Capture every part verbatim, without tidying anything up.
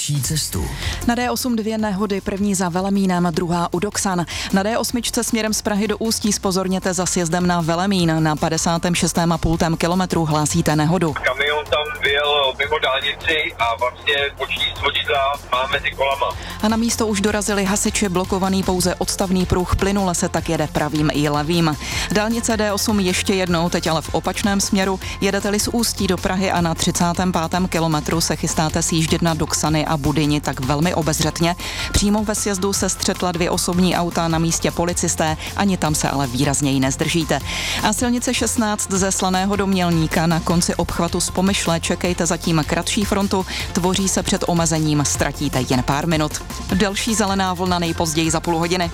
lepší cestu. Na D osm dvě nehody, první za Velemínem, druhá u Doksan. Na D osm směrem z Prahy do Ústí zpozorněte za sjezdem na Velemín. Na padesátém šestém a půl kilometru hlásíte nehodu. Kamion tam vyjel mimo dálnici a vlastně boční svodidla má mezi kolama. A na místo už dorazili hasiči, blokovaný pouze odstavný pruh, plynule se tak jede pravým i levým. Dálnice D osm ještě jednou, teď ale v opačném směru. Jedete-li z Ústí do Prahy a na třicátém pátém kilometru se chystáte sjíždět na Doksany a Budyni, tak velmi obezřetně. Přímo ve sjezdu se střetla dvě osobní auta, na místě policisté, ani tam se ale výrazněji nezdržíte. A silnice šestnáct ze Slaného do Mělníka na konci obchvatu z Pomyšle čekejte zatím kratší frontu, tvoří se před omezením, ztratíte jen pár minut. Další zelená vlna nejpozději za půl hodiny.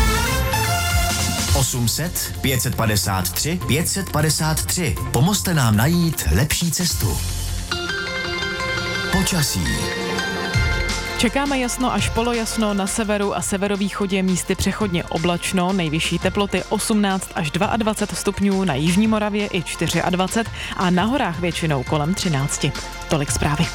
osm set, pět set padesát tři, pět set padesát tři. Pomozte nám najít lepší cestu. Počasí. Čekáme jasno až polojasno, na severu a severovýchodě místy přechodně oblačno, nejvyšší teploty osmnáct až dvacet dva stupňů, na jižní Moravě i dvacet čtyři a na horách většinou kolem třináct. Tolik zprávy.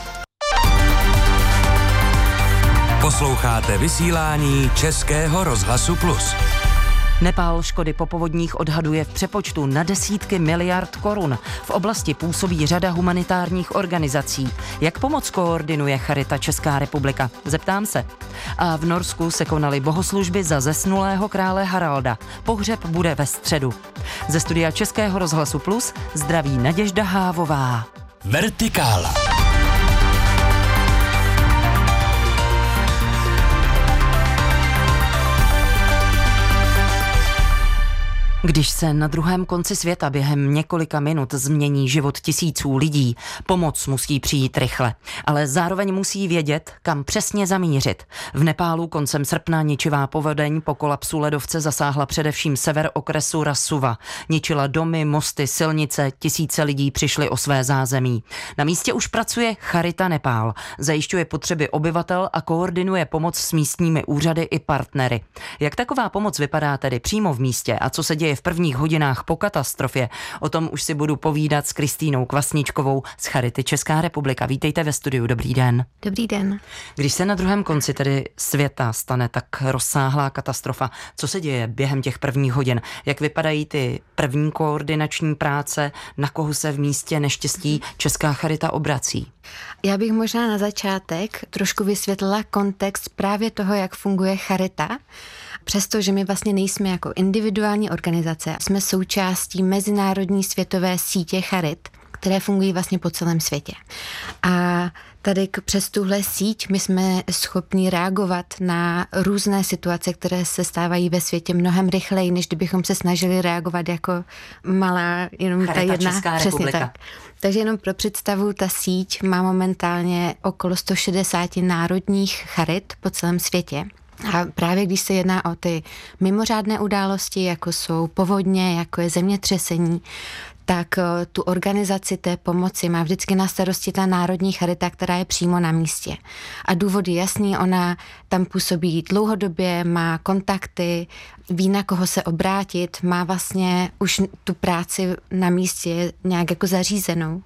Posloucháte vysílání Českého rozhlasu Plus. Nepál škody po povodních odhaduje v přepočtu na desítky miliard korun. V oblasti působí řada humanitárních organizací. Jak pomoc koordinuje Charita Česká republika? Zeptám se. A v Norsku se konaly bohoslužby za zesnulého krále Haralda. Pohřeb bude ve středu. Ze studia Českého rozhlasu Plus zdraví Naděžda Hávová. Vertikála. Když se na druhém konci světa během několika minut změní život tisíců lidí, pomoc musí přijít rychle, ale zároveň musí vědět, kam přesně zamířit. V Nepálu koncem srpna ničivá povodeň po kolapsu ledovce zasáhla především sever okresu Rasuva. Ničila domy, mosty, silnice, tisíce lidí přišly o své zázemí. Na místě už pracuje Charita Nepál, zajišťuje potřeby obyvatel a koordinuje pomoc s místními úřady i partnery. Jak taková pomoc vypadá tedy přímo v místě a co se děje v prvních hodinách po katastrofě? O tom už si budu povídat s Kristýnou Kvasničkovou z Charity Česká republika. Vítejte ve studiu, dobrý den. Dobrý den. Když se na druhém konci tedy světa stane tak rozsáhlá katastrofa, co se děje během těch prvních hodin? Jak vypadají ty první koordinační práce? Na koho se v místě neštěstí Česká Charita obrací? Já bych možná na začátek trošku vysvětlila kontext právě toho, jak funguje Charita. Přestože my vlastně nejsme jako individuální organizace, jsme součástí mezinárodní světové sítě charit, které fungují vlastně po celém světě. A tady přes tuhle síť my jsme schopni reagovat na různé situace, které se stávají ve světě mnohem rychleji, než kdybychom se snažili reagovat jako malá, jenom Charita ta jedna. Česká Přesně republika. tak. Takže jenom pro představu, ta síť má momentálně okolo sto šedesát národních charit po celém světě. A právě když se jedná o ty mimořádné události, jako jsou povodně, jako je zemětřesení, tak tu organizaci té pomoci má vždycky na starosti ta národní charita, která je přímo na místě. A důvod je jasný, ona tam působí dlouhodobě, má kontakty, ví, na koho se obrátit, má vlastně už tu práci na místě nějak jako zařízenou.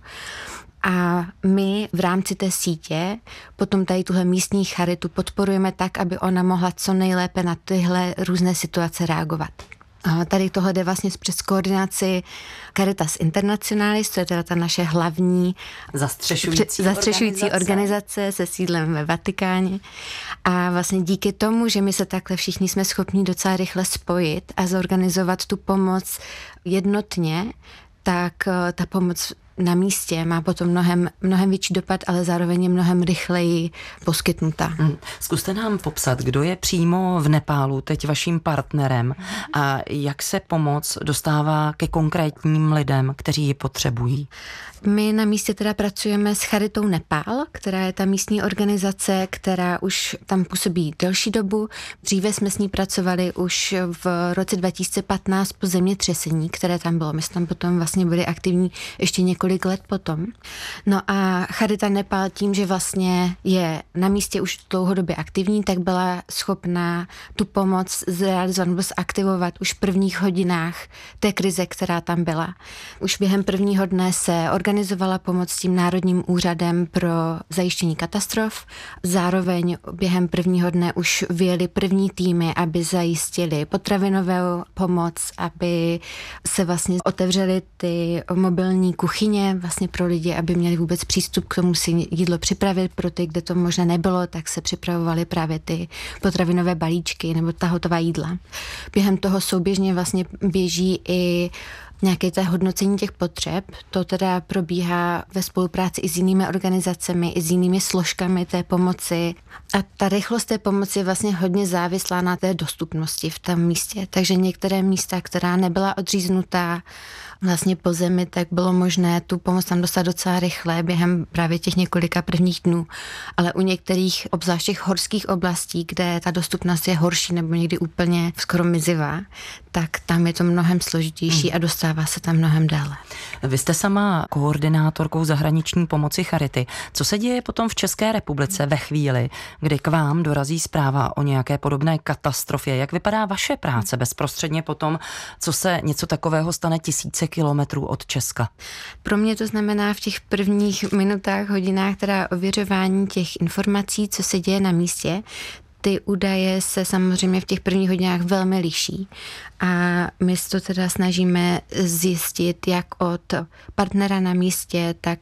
A my v rámci té sítě potom tady tuhle místní charitu podporujeme tak, aby ona mohla co nejlépe na tyhle různé situace reagovat. A tady tohle jde vlastně přes koordinaci Caritas Internationalis, to je teda ta naše hlavní zastřešující, zastřešující organizace. organizace se sídlem ve Vatikáně. A vlastně díky tomu, že my se takhle všichni jsme schopni docela rychle spojit a zorganizovat tu pomoc jednotně, tak ta pomoc na místě má potom mnohem, mnohem větší dopad, ale zároveň je mnohem rychleji poskytnutá. Hmm. Zkuste nám popsat, kdo je přímo v Nepálu teď vaším partnerem a jak se pomoc dostává ke konkrétním lidem, kteří ji potřebují. My na místě teda pracujeme s Charitou Nepál, která je ta místní organizace, která už tam působí delší dobu. Dříve jsme s ní pracovali už v roce dva tisíce patnáct po zemětřesení, které tam bylo. My jsme tam potom vlastně byli aktivní ještě několik několik let potom. No a Charita Nepál tím, že vlastně je na místě už dlouhodobě aktivní, tak byla schopná tu pomoc zrealizovat nebo zaktivovat už v prvních hodinách té krize, která tam byla. Už během prvního dne se organizovala pomoc s tím Národním úřadem pro zajištění katastrof. Zároveň během prvního dne už vyjeli první týmy, aby zajistili potravinovou pomoc, aby se vlastně otevřely ty mobilní kuchyně vlastně pro lidi, aby měli vůbec přístup k tomu si jídlo připravit. Pro ty, kde to možná nebylo, tak se připravovaly právě ty potravinové balíčky nebo ta hotová jídla. Během toho souběžně vlastně běží i nějaké té hodnocení těch potřeb. To teda probíhá ve spolupráci i s jinými organizacemi, i s jinými složkami té pomoci. A ta rychlost té pomoci je vlastně hodně závislá na té dostupnosti v tom místě. Takže některé místa, která nebyla odříznutá vlastně po zemi, tak bylo možné tu pomoc tam dostat docela rychle během právě těch několika prvních dnů. Ale u některých, obzvlášť těch horských oblastí, kde ta dostupnost je horší nebo někdy úplně skoro mizivá, tak tam je to mnohem složitější a dostává se tam mnohem dále. Vy jste sama koordinátorkou zahraniční pomoci Charity. Co se děje potom v České republice ve chvíli, kdy k vám dorazí zpráva o nějaké podobné katastrofě? Jak vypadá vaše práce bezprostředně potom, co se něco takového stane tisíce kilometrů od Česka? Pro mě to znamená v těch prvních minutách, hodinách teda ověřování těch informací, co se děje na místě. Ty údaje se samozřejmě v těch prvních hodinách velmi liší a my se to teda snažíme zjistit jak od partnera na místě, tak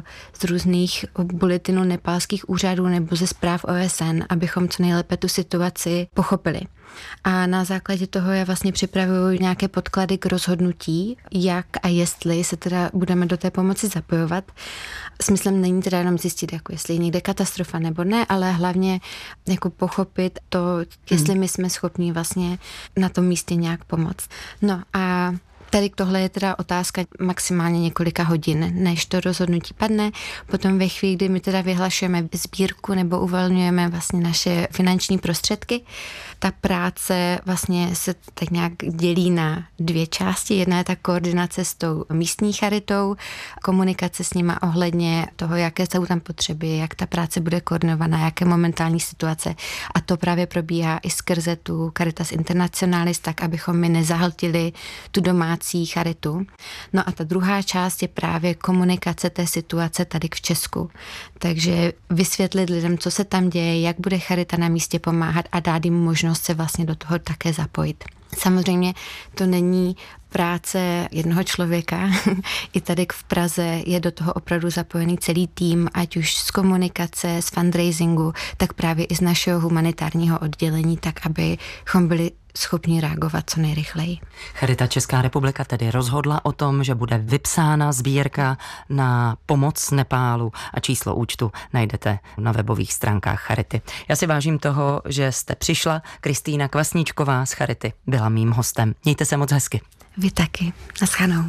z různých bulletinů nepálských úřadů nebo ze zpráv O S N, abychom co nejlépe tu situaci pochopili. A na základě toho já vlastně připravuju nějaké podklady k rozhodnutí, jak a jestli se teda budeme do té pomoci zapojovat. Smyslem není teda jenom zjistit, jako jestli je někde katastrofa nebo ne, ale hlavně jako pochopit to, jestli my jsme schopni vlastně na tom místě nějak pomoct. No a tady tohle je teda otázka maximálně několika hodin, než to rozhodnutí padne. Potom ve chvíli, kdy my teda vyhlašujeme sbírku nebo uvolňujeme vlastně naše finanční prostředky, ta práce vlastně se tak nějak dělí na dvě části. Jedna je ta koordinace s tou místní charitou, komunikace s nima ohledně toho, jaké jsou tam potřeby, jak ta práce bude koordinovaná, jaké momentální situace. A to právě probíhá i skrze tu Caritas Internationalis, tak abychom my nezahltili tu domácí charitu. No a ta druhá část je právě komunikace té situace tady v Česku. Takže vysvětlit lidem, co se tam děje, jak bude charita na místě pomáhat a dát jim možnost se vlastně do toho také zapojit. Samozřejmě to není práce jednoho člověka. I tady v Praze je do toho opravdu zapojený celý tým, ať už z komunikace, z fundraisingu, tak právě i z našeho humanitárního oddělení, tak abychom byli schopni reagovat co nejrychleji. Charita Česká republika tedy rozhodla o tom, že bude vypsána sbírka na pomoc Nepálu a číslo účtu najdete na webových stránkách Charity. Já si vážím toho, že jste přišla. Kristýna Kvasničková z Charity byla mým hostem. Mějte se moc hezky. Vy taky. Naschledanou.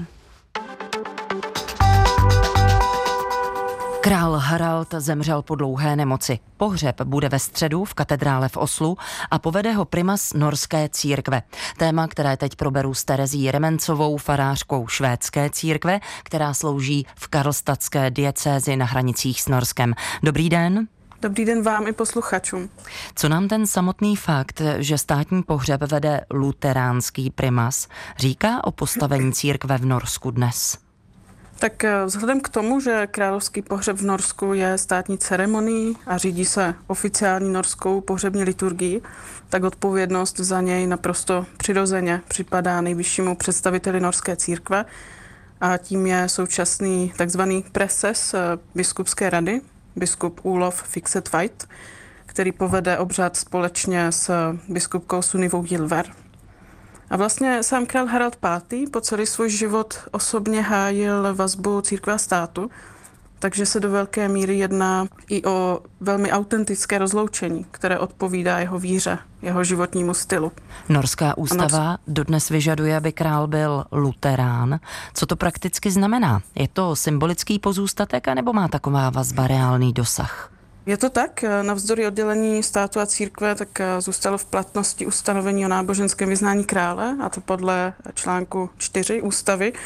Král Harald zemřel po dlouhé nemoci. Pohřeb bude ve středu v katedrále v Oslu a povede ho primas norské církve. Téma, které teď proberu s Terezí Remencovou, farářkou švédské církve, která slouží v karlstadské diecézi na hranicích s Norskem. Dobrý den. Dobrý den vám i posluchačům. Co nám ten samotný fakt, že státní pohřeb vede luteránský primas, říká o postavení církve v Norsku dnes? Tak vzhledem k tomu, že královský pohřeb v Norsku je státní ceremonií a řídí se oficiální norskou pohřební liturgií, tak odpovědnost za něj naprosto přirozeně připadá nejvyššímu představiteli norské církve a tím je současný takzvaný preses biskupské rady, biskup Olof Fiksetveit, který povede obřad společně s biskupkou Sunivou Gilver. A vlastně sám král Harald pátý po celý svůj život osobně hájil vazbu církve a státu, takže se do velké míry jedná i o velmi autentické rozloučení, které odpovídá jeho víře, jeho životnímu stylu. Norská ústava dodnes vyžaduje, aby král byl luterán. Co to prakticky znamená? Je to symbolický pozůstatek, anebo má taková vazba reálný dosah? Je to tak, navzdory oddělení státu a církve, tak zůstalo v platnosti ustanovení o náboženském vyznání krále, a to podle článku čtyři ústavy,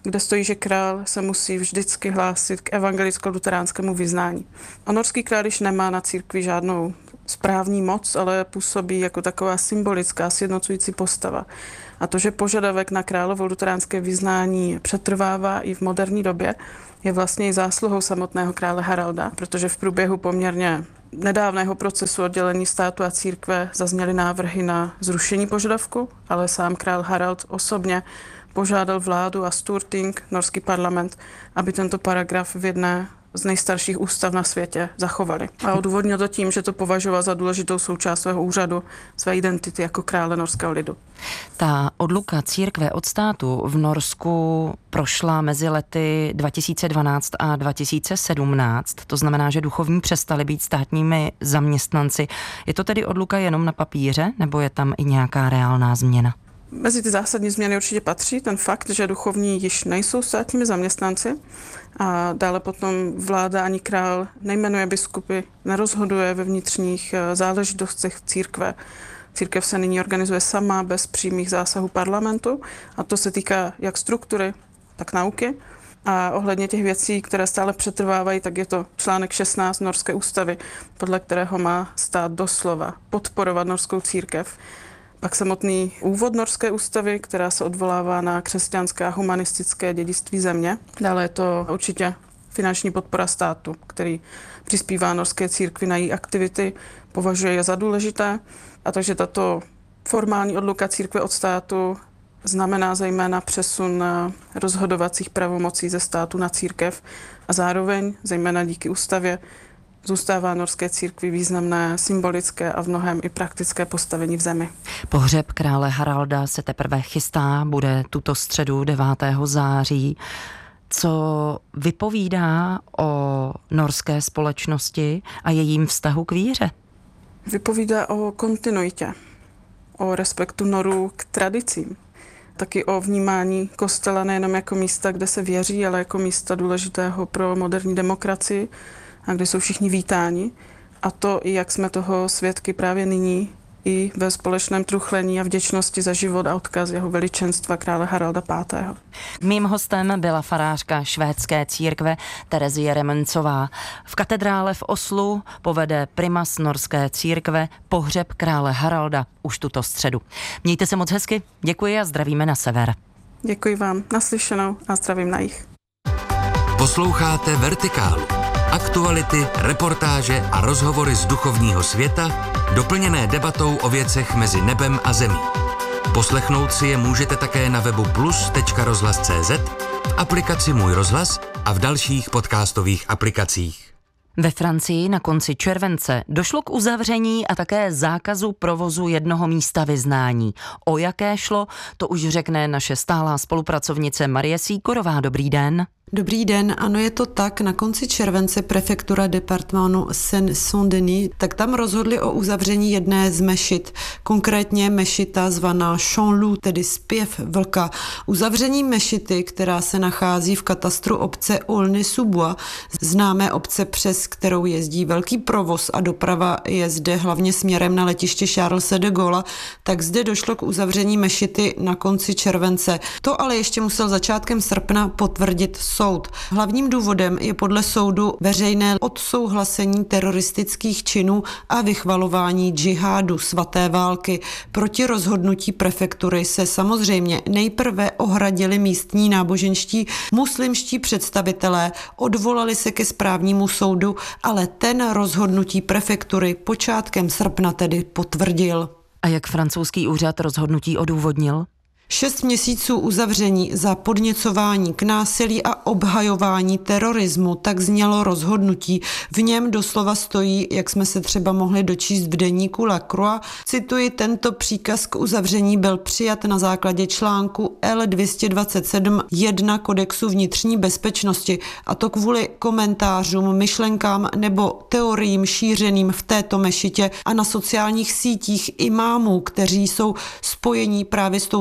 kde stojí, že král se musí vždycky hlásit k evangelicko-luteránskému vyznání. A norský král již nemá na církvi žádnou správní moc, ale působí jako taková symbolická, sjednocující postava. A to, že požadavek na královo luteránské vyznání přetrvává i v moderní době, je vlastně i zásluhou samotného krále Haralda, protože v průběhu poměrně nedávného procesu oddělení státu a církve zazněly návrhy na zrušení požadavku, ale sám král Harald osobně požádal vládu a Storting, norský parlament, aby tento paragraf v jedné z nejstarších ústav na světě zachovali. A odůvodnil to tím, že to považoval za důležitou součást svého úřadu, své identity jako krále norského lidu. Ta odluka církve od státu v Norsku prošla mezi lety dva tisíce dvanáct a dva tisíce sedmnáct. To znamená, že duchovní přestali být státními zaměstnanci. Je to tedy odluka jenom na papíře, nebo je tam i nějaká reálná změna? Mezi ty zásadní změny určitě patří ten fakt, že duchovní již nejsou státními zaměstnanci a dále potom vláda ani král nejmenuje biskupy, nerozhoduje ve vnitřních záležitostech církve. Církev se nyní organizuje sama bez přímých zásahů parlamentu a to se týká jak struktury, tak nauky. A ohledně těch věcí, které stále přetrvávají, tak je to článek šestnáct norské ústavy, podle kterého má stát doslova podporovat norskou církev. Pak samotný úvod norské ústavy, která se odvolává na křesťanské a humanistické dědictví země. Dále je to určitě finanční podpora státu, který přispívá norské církvi na její aktivity, považuje je za důležité. A takže tato formální odluka církve od státu znamená zejména přesun rozhodovacích pravomocí ze státu na církev a zároveň, zejména díky ústavě, zůstává norské církvi významné symbolické a v mnohém i praktické postavení v zemi. Pohřeb krále Haralda se teprve chystá, bude tuto středu devátého září. Co vypovídá o norské společnosti a jejím vztahu k víře? Vypovídá o kontinuitě, o respektu Norů k tradicím. Taky o vnímání kostela nejenom jako místa, kde se věří, ale jako místa důležitého pro moderní demokracii, a kde jsou všichni vítáni. A to i jak jsme toho svědky právě nyní, i ve společném truchlení a vděčnosti za život a odkaz jeho veličenstva krále Haralda pátého. Mým hostem byla farářka švédské církve Terezie Remencová. V katedrále v Oslu povede primas norské církve pohřeb krále Haralda už tuto středu. Mějte se moc hezky, děkuji a zdravíme na sever. Děkuji vám, naslyšenou a zdravím na jih. Posloucháte Vertikálu. Aktuality, reportáže a rozhovory z duchovního světa, doplněné debatou o věcech mezi nebem a zemí. Poslechnout si je můžete také na webu plus tečka rozhlas tečka cé zet, v aplikaci Můj rozhlas a v dalších podcastových aplikacích. Ve Francii na konci července došlo k uzavření a také zákazu provozu jednoho místa vyznání. O jaké šlo, to už řekne naše stálá spolupracovnice Marie Sýkorová. Dobrý den. Dobrý den, ano, je to tak. Na konci července prefektura departementu Seine-Saint-Denis, tak tam rozhodli o uzavření jedné z mešit, konkrétně mešita zvaná Champ-Loup, tedy zpěv vlka. Uzavření mešity, která se nachází v katastru obce Aulnay-sous-Bois, známé obce, přes kterou jezdí velký provoz a doprava je zde hlavně směrem na letiště Charlese de Gaulle, tak zde došlo k uzavření mešity na konci července. To ale ještě musel začátkem srpna potvrdit soud. Hlavním důvodem je podle soudu veřejné odsouhlasení teroristických činů a vychvalování džihádu, svaté války. Proti rozhodnutí prefektury se samozřejmě nejprve ohradili místní náboženští muslimští představitelé, odvolali se ke správnímu soudu, ale ten rozhodnutí prefektury počátkem srpna tedy potvrdil. A jak francouzský úřad rozhodnutí odůvodnil? Šest měsíců uzavření za podněcování k násilí a obhajování terorismu, tak znělo rozhodnutí. V něm doslova stojí, jak jsme se třeba mohli dočíst v deníku La Croix, cituji, tento příkaz k uzavření byl přijat na základě článku L dvě stě dvacet sedm jedna kodexu vnitřní bezpečnosti, a to kvůli komentářům, myšlenkám nebo teoriím šířeným v této mešitě a na sociálních sítích imámů, kteří jsou spojení právě s touto mešití.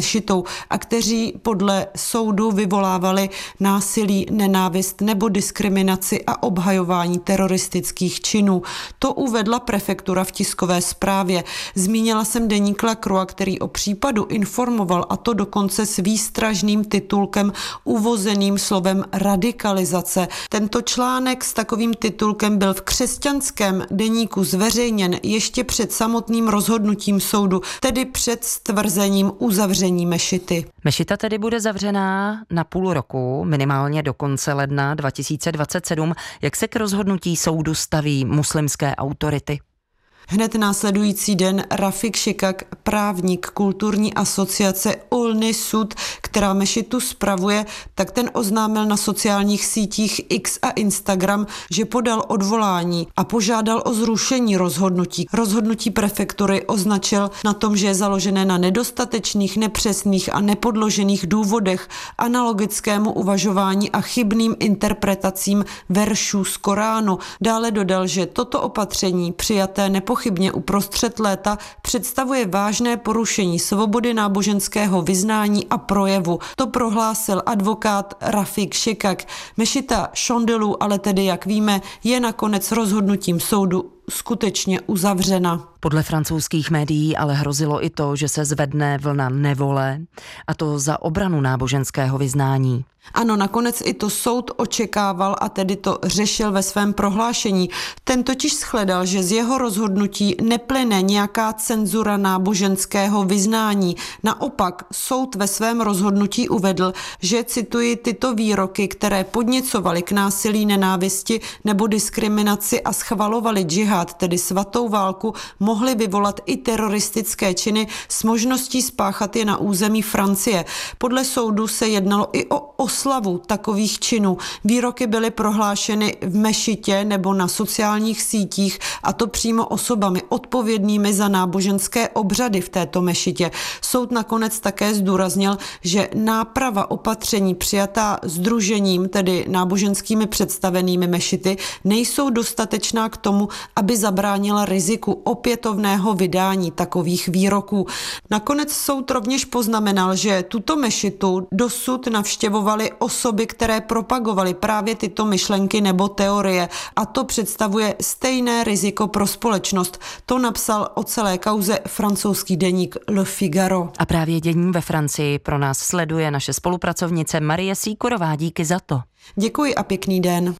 mešitou a kteří podle soudu vyvolávali násilí, nenávist nebo diskriminaci a obhajování teroristických činů. To uvedla prefektura v tiskové zprávě. Zmínila jsem deník La Croix, který o případu informoval, a to dokonce s výstražným titulkem uvozeným slovem radikalizace. Tento článek s takovým titulkem byl v křesťanském deníku zveřejněn ještě před samotným rozhodnutím soudu, tedy před stvrzením uzavření mešity. Mešita tedy bude zavřená na půl roku, minimálně do konce ledna dva tisíce dvacet sedm. Jak se k rozhodnutí soudu staví muslimské autority? Hned následující den Rafik Šikak, právník kulturní asociace Olny Sud, která mešitu spravuje, tak ten oznámil na sociálních sítích X a Instagram, že podal odvolání a požádal o zrušení rozhodnutí. Rozhodnutí prefektury označil na tom, že je založené na nedostatečných, nepřesných a nepodložených důvodech, analogickému uvažování a chybným interpretacím veršů z Koránu. Dále dodal, že toto opatření přijaté nepochybně Chybně uprostřed léta představuje vážné porušení svobody náboženského vyznání a projevu. To prohlásil advokát Rafik Šikak. Mešita Šondelu ale tedy, jak víme, je nakonec rozhodnutím soudu skutečně uzavřena. Podle francouzských médií ale hrozilo i to, že se zvedne vlna nevole, a to za obranu náboženského vyznání. Ano, nakonec i to soud očekával a tedy to řešil ve svém prohlášení. Ten totiž shledal, že z jeho rozhodnutí neplyne nějaká cenzura náboženského vyznání. Naopak soud ve svém rozhodnutí uvedl, že, cituji, tyto výroky, které podněcovaly k násilí, nenávisti nebo diskriminaci a schvalovaly džihad, tedy svatou válku, mohly vyvolat i teroristické činy s možností spáchat je na území Francie. Podle soudu se jednalo i o oslavu takových činů. Výroky byly prohlášeny v mešitě nebo na sociálních sítích, a to přímo osobami odpovědnými za náboženské obřady v této mešitě. Soud nakonec také zdůraznil, že náprava opatření přijatá sdružením, tedy náboženskými představenými mešity, nejsou dostatečná k tomu, aby zabránila riziku opětovného vydání takových výroků. Nakonec soud rovněž poznamenal, že tuto mešitu dosud navštěvovaly osoby, které propagovaly právě tyto myšlenky nebo teorie, a to představuje stejné riziko pro společnost. To napsal o celé kauze francouzský deník Le Figaro. A právě dění ve Francii pro nás sleduje naše spolupracovnice Marie Sýkorová. Díky za to. Děkuji a pěkný den.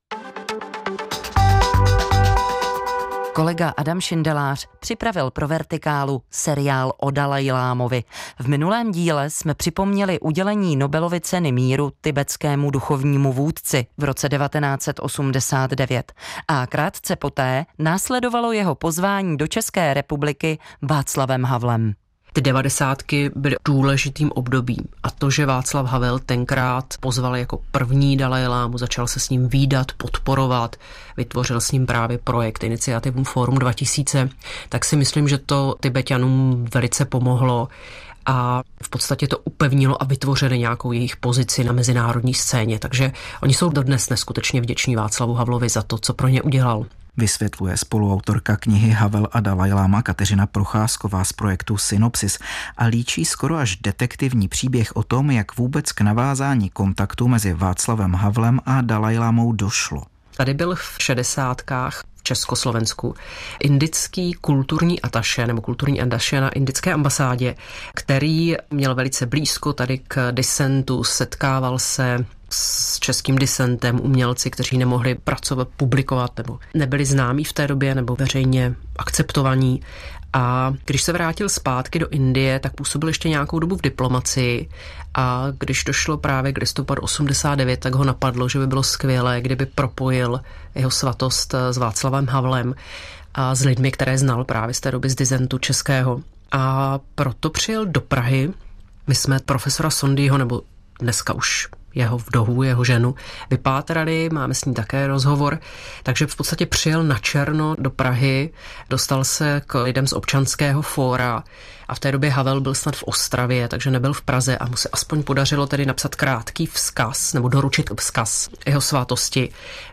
Kolega Adam Šindelář připravil pro Vertikálu seriál o Dalajlámovi. V minulém díle jsme připomněli udělení Nobelovy ceny míru tibetskému duchovnímu vůdci v roce devatenáct set osmdesát devět. A krátce poté následovalo jeho pozvání do České republiky Václavem Havlem. Ty devadesátky byly důležitým obdobím a to, že Václav Havel tenkrát pozval jako první Dalajlámu, začal se s ním vídat, podporovat, vytvořil s ním právě projekt Iniciativum Forum dva tisíce, tak si myslím, že to Tibeťanům velice pomohlo a v podstatě to upevnilo a vytvořili nějakou jejich pozici na mezinárodní scéně. Takže oni jsou dodnes neskutečně vděční Václavu Havlovi za to, co pro ně udělal. Vysvětluje spoluautorka knihy Havel a Dalajláma Kateřina Procházková z projektu Synopsis a líčí skoro až detektivní příběh o tom, jak vůbec k navázání kontaktu mezi Václavem Havlem a Dalajlámou došlo. Tady byl v šedesátkách v Československu indický kulturní ataše nebo kulturní ataše na indické ambasádě, který měl velice blízko tady k disentu, setkával se s českým disentem, umělci, kteří nemohli pracovat, publikovat nebo nebyli známí v té době nebo veřejně akceptovaní. A když se vrátil zpátky do Indie, tak působil ještě nějakou dobu v diplomacii a když došlo právě k listopadu osmdesát devět, tak ho napadlo, že by bylo skvělé, kdyby propojil jeho svatost s Václavem Havlem a s lidmi, které znal právě z té doby z disentu českého. A proto přijel do Prahy. My jsme profesora Sondyho, nebo dneska už jeho vdovu, jeho ženu, vypátrali, máme s ní také rozhovor, takže v podstatě přijel na černo do Prahy, dostal se k lidem z Občanského fóra a v té době Havel byl snad v Ostravě, takže nebyl v Praze a mu se aspoň podařilo tedy napsat krátký vzkaz nebo doručit vzkaz jeho svátosti,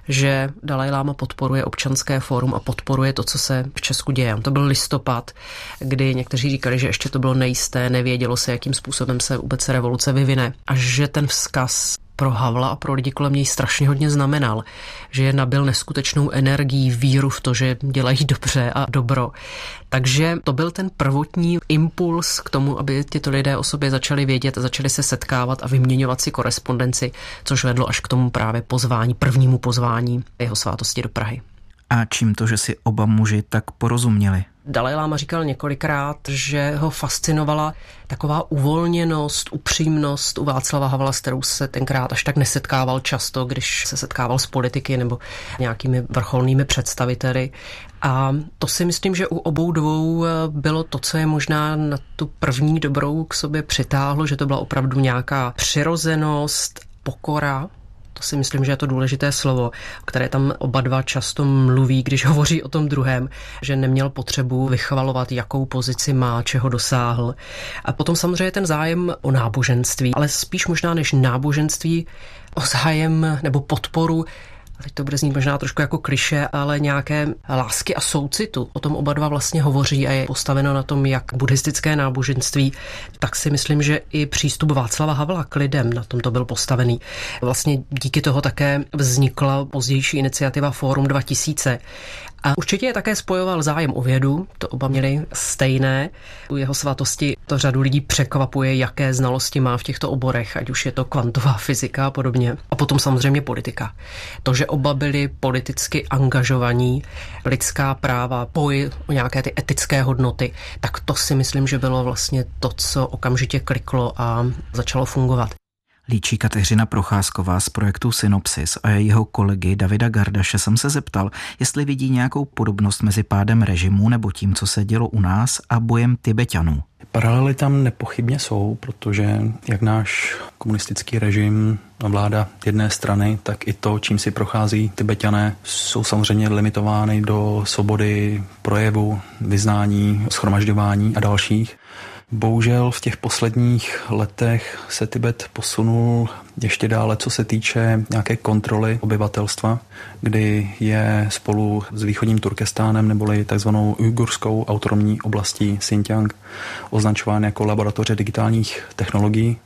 že Dalajláma podporuje Občanské fórum a podporuje to, co se v Česku děje. To byl listopad, kdy někteří říkali, že ještě to bylo nejisté, nevědělo se, jakým způsobem se vůbec revoluce vyvine a že ten vzkaz pro Havla a pro lidi kolem něj strašně hodně znamenal, že je nabil neskutečnou energií, víru v to, že dělají dobře a dobro. Takže to byl ten prvotní impuls k tomu, aby tyto lidé o sobě začali vědět, začali se setkávat a vyměňovat si korespondenci, což vedlo až k tomu právě pozvání, prvnímu pozvání jeho svátosti do Prahy. A čím to, že si oba muži tak porozuměli? Dalajláma říkal několikrát, že ho fascinovala taková uvolněnost, upřímnost u Václava Havla, s kterou se tenkrát až tak nesetkával často, když se setkával s politiky nebo nějakými vrcholnými představiteli. A to si myslím, že u obou dvou bylo to, co je možná na tu první dobrou k sobě přitáhlo, že to byla opravdu nějaká přirozenost, pokora. To si myslím, že je to důležité slovo, o které tam oba dva často mluví, když hovoří o tom druhém, že neměl potřebu vychvalovat, jakou pozici má, čeho dosáhl. A potom samozřejmě ten zájem o náboženství, ale spíš možná než náboženství, o zájem nebo podporu, a teď to bude znít možná trošku jako klišé, ale nějaké lásky a soucitu. O tom oba dva vlastně hovoří a je postaveno na tom, jak buddhistické náboženství, tak si myslím, že i přístup Václava Havla k lidem na tom to byl postavený. Vlastně díky toho také vznikla pozdější iniciativa Fórum dva tisíce. A určitě je také spojoval zájem o vědu, to oba měli stejné. U jeho svatosti to řadu lidí překvapuje, jaké znalosti má v těchto oborech, ať už je to kvantová fyzika a podobně. A potom samozřejmě politika. To, že oba byli politicky angažovaní, lidská práva, boj o nějaké ty etické hodnoty, tak to si myslím, že bylo vlastně to, co okamžitě kliklo a začalo fungovat. Líčí Kateřina Procházková z projektu Synopsis a jeho kolegy Davida Gardaše jsem se zeptal, jestli vidí nějakou podobnost mezi pádem režimu nebo tím, co se dělo u nás, a bojem Tibeťanů. Paralely tam nepochybně jsou, protože jak náš komunistický režim a vláda jedné strany, tak i to, čím si prochází Tibeťané, jsou samozřejmě limitovány do svobody projevu, vyznání, shromažďování a dalších. Bohužel v těch posledních letech se Tibet posunul ještě dále, co se týče nějaké kontroly obyvatelstva, kdy je spolu s východním Turkestánem neboli takzvanou ujgurskou autonomní oblastí Xinjiang označován jako laboratoře digitálních technologií.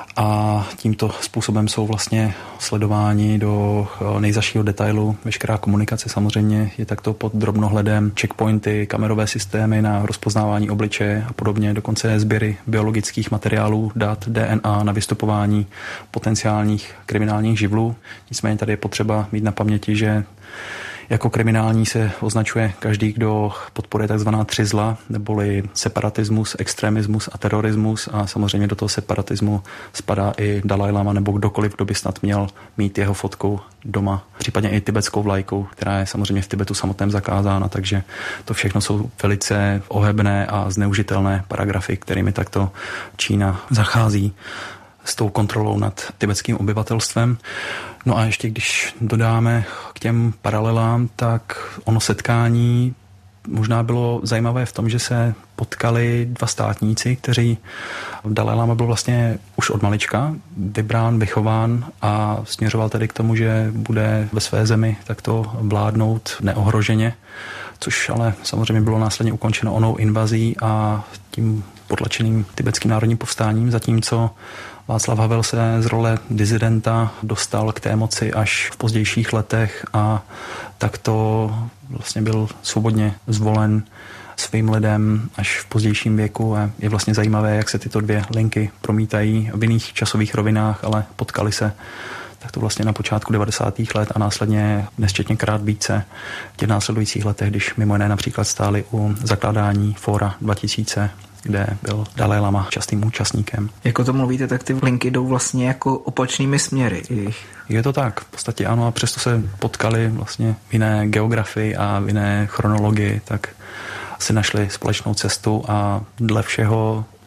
A tímto způsobem jsou vlastně sledováni do nejzašího detailu. Veškerá komunikace samozřejmě je takto pod drobnohledem, checkpointy, kamerové systémy na rozpoznávání obličeje a podobně, dokonce sběry biologických materiálů, dat, D N A na vystupování potenciálních kriminálních živlů. Nicméně tady je potřeba mít na paměti, že jako kriminální se označuje každý, kdo podporuje takzvaná tři zla, neboli separatismus, extremismus a terorismus, a samozřejmě do toho separatismu spadá i Dalajlama nebo kdokoliv, kdo by snad měl mít jeho fotku doma, případně i tibetskou vlajku, která je samozřejmě v Tibetu samotném zakázána, takže to všechno jsou velice ohebné a zneužitelné paragrafy, kterými takto Čína zachází s tou kontrolou nad tibetským obyvatelstvem. No a ještě když dodáme k těm paralelám, tak ono setkání možná bylo zajímavé v tom, že se potkali dva státníci, kteří Dalajlama byl vlastně už od malička vybrán, vychován a směřoval tedy k tomu, že bude ve své zemi takto vládnout neohroženě, což ale samozřejmě bylo následně ukončeno onou invazí a tím potlačeným tibetským národním povstáním, zatímco Václav Havel se z role dizidenta dostal k té moci až v pozdějších letech a takto vlastně byl svobodně zvolen svým lidem až v pozdějším věku a je vlastně zajímavé, jak se tyto dvě linky promítají v jiných časových rovinách, ale potkali se tak to vlastně na počátku devadesátých let a následně nesčetněkrát více v těch následujících letech, když mimo jiné například stáli u zakládání Fóra dva tisíce, kde byl Dalajlama častým účastníkem. Jak o tom mluvíte, tak ty linky jdou vlastně jako opačnými směry. Je to tak, v podstatě ano, a přesto se potkali vlastně v jiné geografii a v jiné chronologii, tak si našli společnou cestu a dle všeho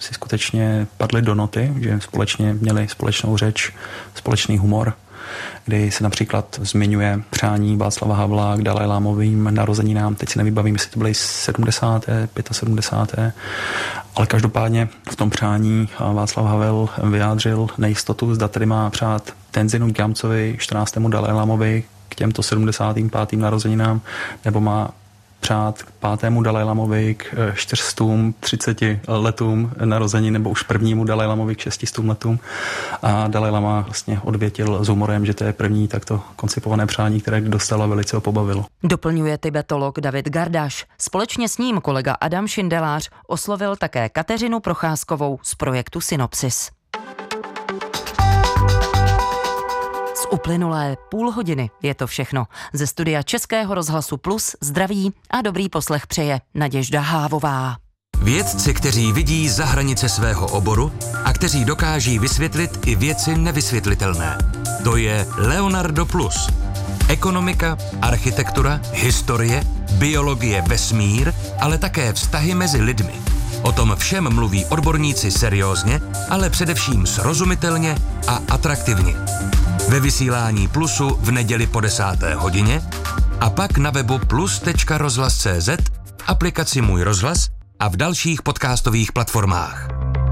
si skutečně padli do noty, že společně měli společnou řeč, společný humor, kdy se například zmiňuje přání Václava Havla k Dalajlámovým narozeninám. Teď si nevybavím, jestli to byly sedmdesátá sedmdesátá pátá ale každopádně v tom přání Václav Havel vyjádřil nejistotu, zda tedy má přát Tenzinu Gyamcovi, čtrnáctému Dalajlámovi k těmto sedmdesátým pátým narozeninám, nebo má přát k pátému Dalajlamovi k čtyřstům třiceti letům narození, nebo už prvnímu Dalajlamovi k šestistům letům. A Dalajlama vlastně odvětil s humorem, že to je první takto koncipované přání, které dostal a velice ho pobavilo. Doplňuje tibetolog David Gardaš. Společně s ním kolega Adam Šindelář oslovil také Kateřinu Procházkovou z projektu Synopsis. Uplynulé půl hodiny je to všechno. Ze studia Českého rozhlasu Plus zdraví a dobrý poslech přeje Naděžda Hávová. Vědci, kteří vidí za hranice svého oboru a kteří dokáží vysvětlit i věci nevysvětlitelné. To je Leonardo Plus. Ekonomika, architektura, historie, biologie, vesmír, ale také vztahy mezi lidmi. O tom všem mluví odborníci seriózně, ale především srozumitelně a atraktivně. Ve vysílání Plusu v neděli po desáté hodině a pak na webu plus tečka rozhlas tečka cé zet, aplikaci Můj rozhlas a v dalších podcastových platformách.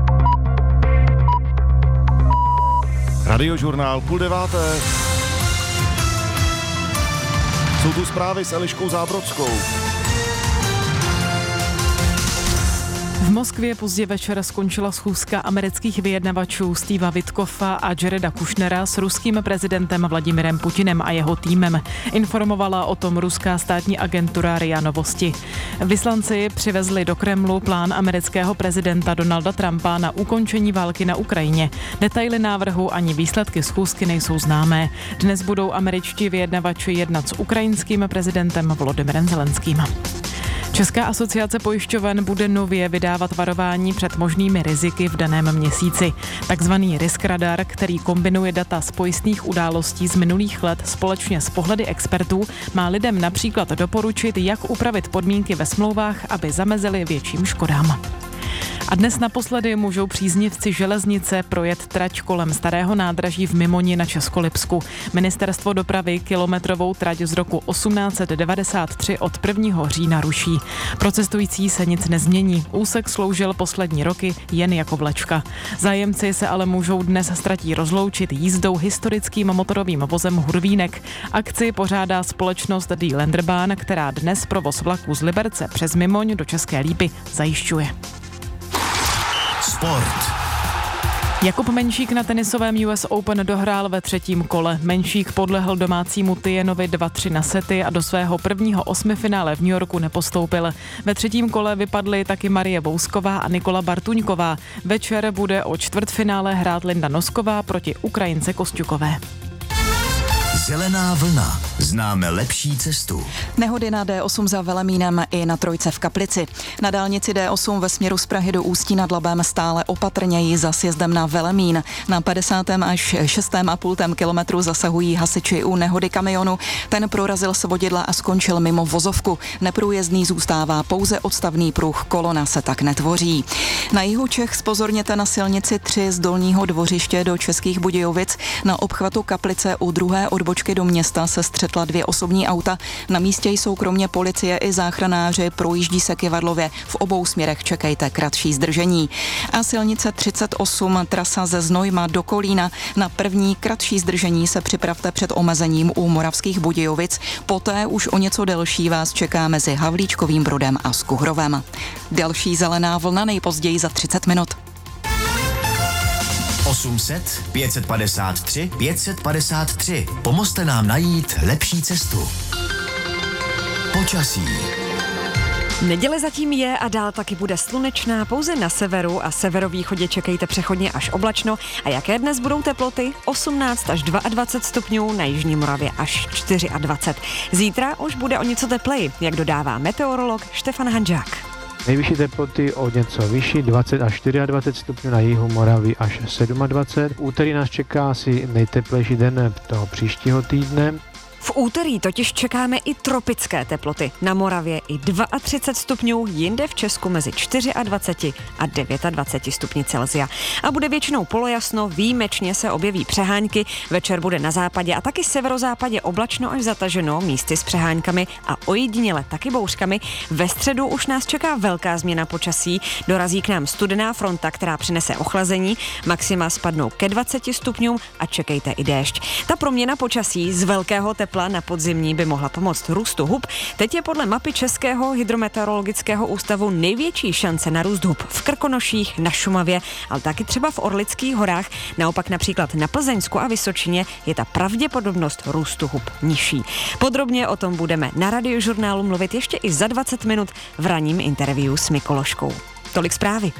Radiožurnál půl deváté. Jsou tu zprávy s Eliškou Zábrodskou. V Moskvě pozdě večer skončila schůzka amerických vyjednavačů Steva Witkoffa a Jareda Kushnera s ruským prezidentem Vladimirem Putinem a jeho týmem. Informovala o tom ruská státní agentura R I A Novosti. Vyslanci přivezli do Kremlu plán amerického prezidenta Donalda Trumpa na ukončení války na Ukrajině. Detaily návrhu ani výsledky schůzky nejsou známé. Dnes budou američtí vyjednavači jednat s ukrajinským prezidentem Volodymyrem Zelenským. Česká asociace pojišťoven bude nově vydávat varování před možnými riziky v daném měsíci. Takzvaný Risk Radar, který kombinuje data z pojistných událostí z minulých let společně s pohledy expertů, má lidem například doporučit, jak upravit podmínky ve smlouvách, aby zamezili větším škodám. A dnes naposledy můžou příznivci železnice projet trať kolem starého nádraží v Mimoni na Českolipsku. Ministerstvo dopravy kilometrovou trať z roku osmnáct set devadesát tři od prvního října ruší. Pro cestující se nic nezmění. Úsek sloužil poslední roky jen jako vlečka. Zájemci se ale můžou dnes s tratí rozloučit jízdou historickým motorovým vozem Hurvínek. Akci pořádá společnost Die Länderbahn, která dnes provoz vlaků z Liberce přes Mimoň do České Lípy zajišťuje. Sport. Jakub Menšík na tenisovém U S Open dohrál ve třetím kole. Menšík podlehl domácímu Tijenovi dva tři na sety a do svého prvního osmifinále v New Yorku nepostoupil. Ve třetím kole vypadly taky Marie Bousková a Nikola Bartuňková. Večer bude o čtvrtfinále hrát Linda Nosková proti Ukrajince Kosťukové. Zelená vlna. Známe lepší cestu. Nehody na D osm za Velemínem i na Trojce v Kaplici. Na dálnici D osm ve směru z Prahy do Ústí nad Labem stále opatrněji za sjezdem na Velemín. Na padesátém až šestém a půl kilometru zasahují hasiči u nehody kamionu. Ten prorazil svodidla a skončil mimo vozovku. Neprůjezdný zůstává pouze odstavný pruh, kolona se tak netvoří. Na jihu Čech zpozorněte na silnici tři z Dolního Dvořiště do Českých Budějovic. Na obchvatu Kaplice u druhé odbočky do města se střetla dvě osobní auta. Na místě jsou kromě policie i záchranáři, projíždí se kyvadlově. V obou směrech čekejte kratší zdržení. A silnice třicet osm, trasa ze Znojma do Kolína. Na první kratší zdržení se připravte před omezením u Moravských Budějovic. Poté už o něco delší vás čeká mezi Havlíčkovým Brodem a Skuhrovem. Další zelená vlna nejpozději za třicet minut. osm set, pět set padesát tři, pět set padesát tři. Pomozte nám najít lepší cestu. Počasí. Neděle zatím je a dál taky bude slunečná, pouze na severu a severovýchodě čekejte přechodně až oblačno. A jaké dnes budou teploty? osmnáct až dvacet dva stupňů, na jižní Moravě až dvacet čtyři. Zítra už bude o něco tepleji, jak dodává meteorolog Štefan Hanžák. Nejvyšší teploty o něco vyšší, dvacet až dvacet čtyři stupňů, na jihu Moravy až dvacet sedm. V úterý nás čeká asi nejteplejší den toho příštího týdne. V úterý totiž čekáme i tropické teploty. Na Moravě i třicet dva stupňů, jinde v Česku mezi dvacet čtyři a dvacet devět stupňů Celsia. A bude většinou polojasno, výjimečně se objeví přehánky, večer bude na západě a taky severozápadě oblačno až zataženo, místy s přeháňkami a ojediněle taky bouřkami. Ve středu už nás čeká velká změna počasí, dorazí k nám studená fronta, která přinese ochlazení, maxima spadnou ke dvaceti stupňům a čekejte i déšť. Ta proměna počasí z velkého tepla na podzimní by mohla pomoct růstu hub. Teď je podle mapy Českého hydrometeorologického ústavu největší šance na růst hub v Krkonoších, na Šumavě, ale taky třeba v Orlických horách. Naopak například na Plzeňsku a Vysočině je ta pravděpodobnost růstu hub nižší. Podrobně o tom budeme na Radiožurnálu mluvit ještě i za dvacet minut v ranním interview s Mikološkou. Tolik zprávy.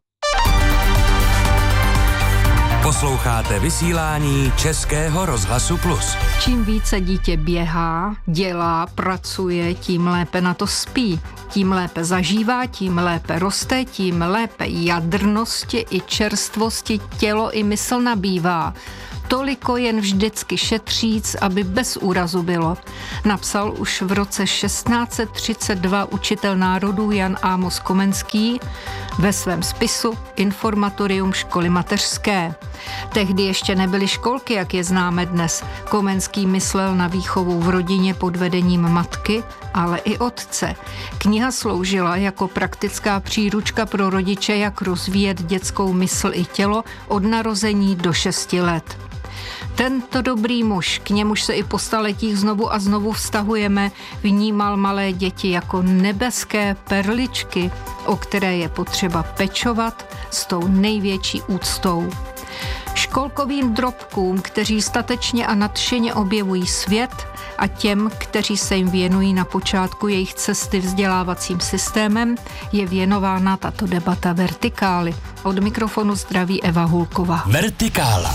Posloucháte vysílání Českého rozhlasu Plus. Čím více dítě běhá, dělá, pracuje, tím lépe na to spí. Tím lépe zažívá, tím lépe roste, tím lépe jadrnosti i čerstvosti tělo i mysl nabývá. Toliko jen vždycky šetříc, aby bez úrazu bylo. Napsal už v roce šestnáct set třicet dva učitel národů Jan Amos Komenský ve svém spisu Informatorium školy mateřské. Tehdy ještě nebyly školky, jak je známe dnes. Komenský myslel na výchovu v rodině pod vedením matky, ale i otce. Kniha sloužila jako praktická příručka pro rodiče, jak rozvíjet dětskou mysl i tělo od narození do šesti let. Tento dobrý muž, k němuž se i po staletích znovu a znovu vztahujeme, vnímal malé děti jako nebeské perličky, o které je potřeba pečovat s tou největší úctou. Školkovým drobkům, kteří statečně a nadšeně objevují svět, a těm, kteří se jim věnují na počátku jejich cesty vzdělávacím systémem, je věnována tato debata Vertikály. Od mikrofonu zdraví Eva Hulková. Vertikála.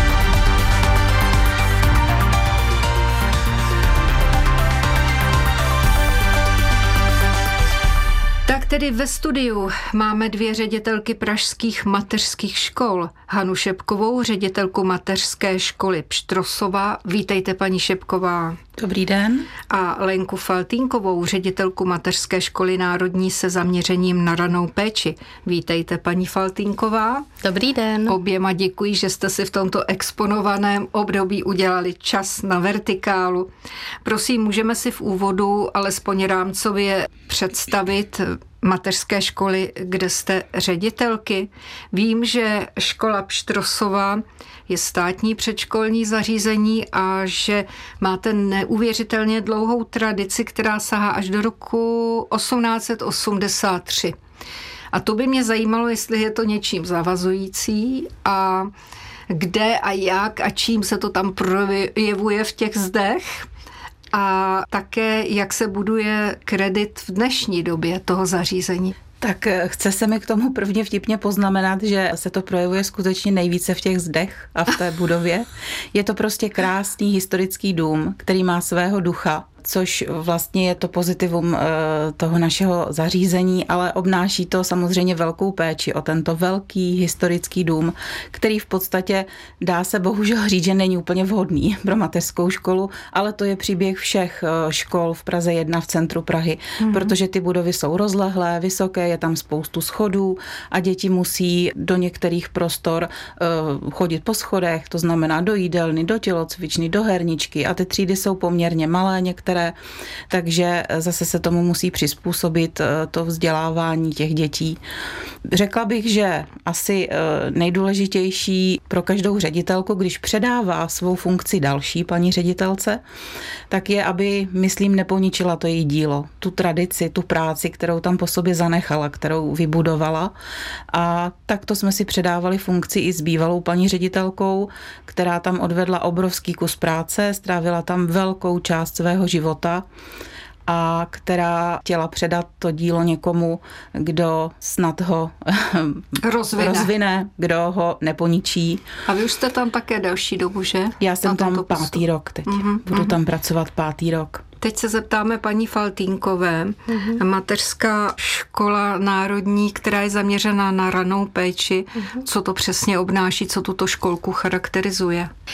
Tak tedy ve studiu máme dvě ředitelky pražských mateřských škol. Hanu Šepkovou, ředitelku mateřské školy Pštrosova. Vítejte, paní Šepková. Dobrý den. A Lenku Faltínkovou, ředitelku mateřské školy národní se zaměřením na ranou péči. Vítejte, paní Faltínková. Dobrý den. Oběma děkuji, že jste si v tomto exponovaném období udělali čas na Vertikálu. Prosím, můžeme si v úvodu alespoň rámcově představit mateřské školy, kde jste ředitelky. Vím, že škola Pštrosova je státní předškolní zařízení a že máte neuvěřitelně dlouhou tradici, která sahá až do roku osmnáct set osmdesát tři. A to by mě zajímalo, jestli je to něčím zavazující a kde a jak a čím se to tam projevuje v těch zdech. A také, jak se buduje kredit v dnešní době toho zařízení. Tak chce se mi k tomu prvně vtipně poznamenat, že se to projevuje skutečně nejvíce v těch zdech a v té budově. Je to prostě krásný historický dům, který má svého ducha, což vlastně je to pozitivum toho našeho zařízení, ale obnáší to samozřejmě velkou péči o tento velký historický dům, který v podstatě dá se bohužel říct, že není úplně vhodný pro mateřskou školu, ale to je příběh všech škol v Praze jedna v centru Prahy, mm. protože ty budovy jsou rozlehlé, vysoké, je tam spoustu schodů a děti musí do některých prostor chodit po schodech, to znamená do jídelny, do tělocvičny, do herničky a ty třídy jsou poměrně malé, některé takže zase se tomu musí přizpůsobit to vzdělávání těch dětí. Řekla bych, že asi nejdůležitější pro každou ředitelku, když předává svou funkci další paní ředitelce, tak je, aby, myslím, neponičila to její dílo, tu tradici, tu práci, kterou tam po sobě zanechala, kterou vybudovala. A takto jsme si předávali funkci i s bývalou paní ředitelkou, která tam odvedla obrovský kus práce, strávila tam velkou část svého života a která chtěla předat to dílo někomu, kdo snad ho rozvine, rozvine kdo ho neponičí. A vy už jste tam také další dobu, že? Já jsem tam pátý postup. rok teď. Mm-hmm. Budu mm-hmm. tam pracovat pátý rok. Teď se zeptáme paní Faltínkové. Mm-hmm. Mateřská škola národní, která je zaměřená na ranou péči. Mm-hmm. Co to přesně obnáší, co tuto školku charakterizuje?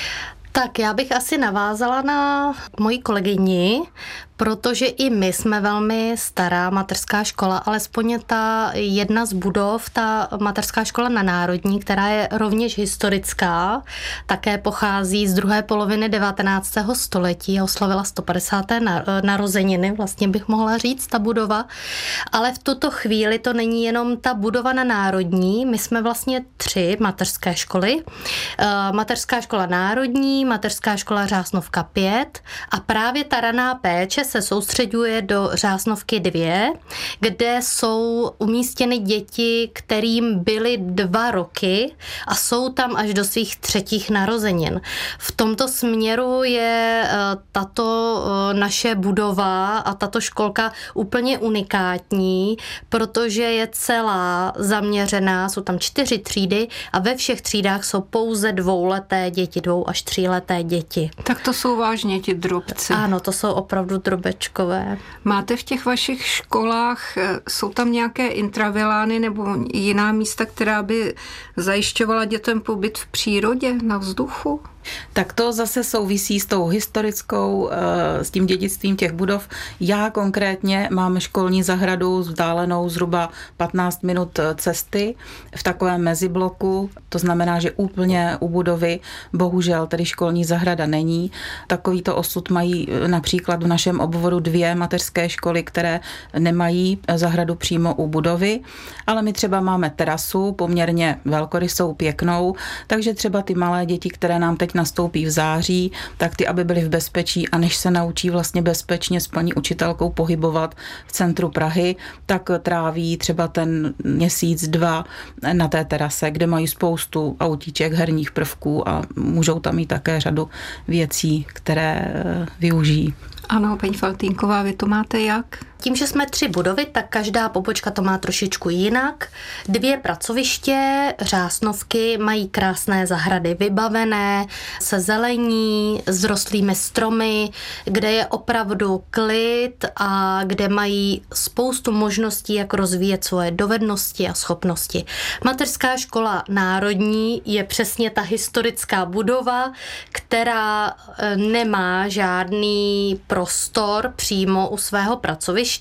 Tak já bych asi navázala na moji kolegyni, protože i my jsme velmi stará mateřská škola, alespoň je ta jedna z budov, ta mateřská škola na Národní, která je rovněž historická, také pochází z druhé poloviny devatenáctého století a oslavila sto padesáté narozeniny, vlastně bych mohla říct, ta budova. Ale v tuto chvíli to není jenom ta budova na Národní, my jsme vlastně tři mateřské školy. Mateřská škola Národní, mateřská škola Řásnovka pět a právě ta raná péče se soustředuje do Řásnovky dvě, kde jsou umístěny děti, kterým byly dva roky a jsou tam až do svých třetích narozenin. V tomto směru je tato naše budova a tato školka úplně unikátní, protože je celá zaměřená, jsou tam čtyři třídy a ve všech třídách jsou pouze dvouleté děti, dvou až tříleté děti. Tak to jsou vážně ti drobci. Ano, to jsou opravdu drobečkové. Máte v těch vašich školách, jsou tam nějaké intravilány nebo jiná místa, která by zajišťovala dětem pobyt v přírodě, na vzduchu? Tak to zase souvisí s tou historickou, s tím dědictvím těch budov. Já konkrétně mám školní zahradu vzdálenou zhruba patnáct minut cesty v takovém mezibloku. To znamená, že úplně u budovy bohužel tedy školní zahrada není. Takovýto osud mají například v našem obvodu dvě mateřské školy, které nemají zahradu přímo u budovy, ale my třeba máme terasu, poměrně velkorysou, pěknou, takže třeba ty malé děti, které nám teď nastoupí v září, tak ty, aby byly v bezpečí a než se naučí vlastně bezpečně s paní učitelkou pohybovat v centru Prahy, tak tráví třeba ten měsíc, dva na té terase, kde mají spoustu autíček, herních prvků a můžou tam mít také řadu věcí, které využijí. Ano, paní Faltýnková, vy to máte jak? Tím, že jsme tři budovy, tak každá pobočka to má trošičku jinak. Dvě pracoviště, Řásnovky, mají krásné zahrady vybavené, se zelení, s rostlými stromy, kde je opravdu klid a kde mají spoustu možností, jak rozvíjet svoje dovednosti a schopnosti. Mateřská škola Národní je přesně ta historická budova, která nemá žádný prostor přímo u svého pracoviště.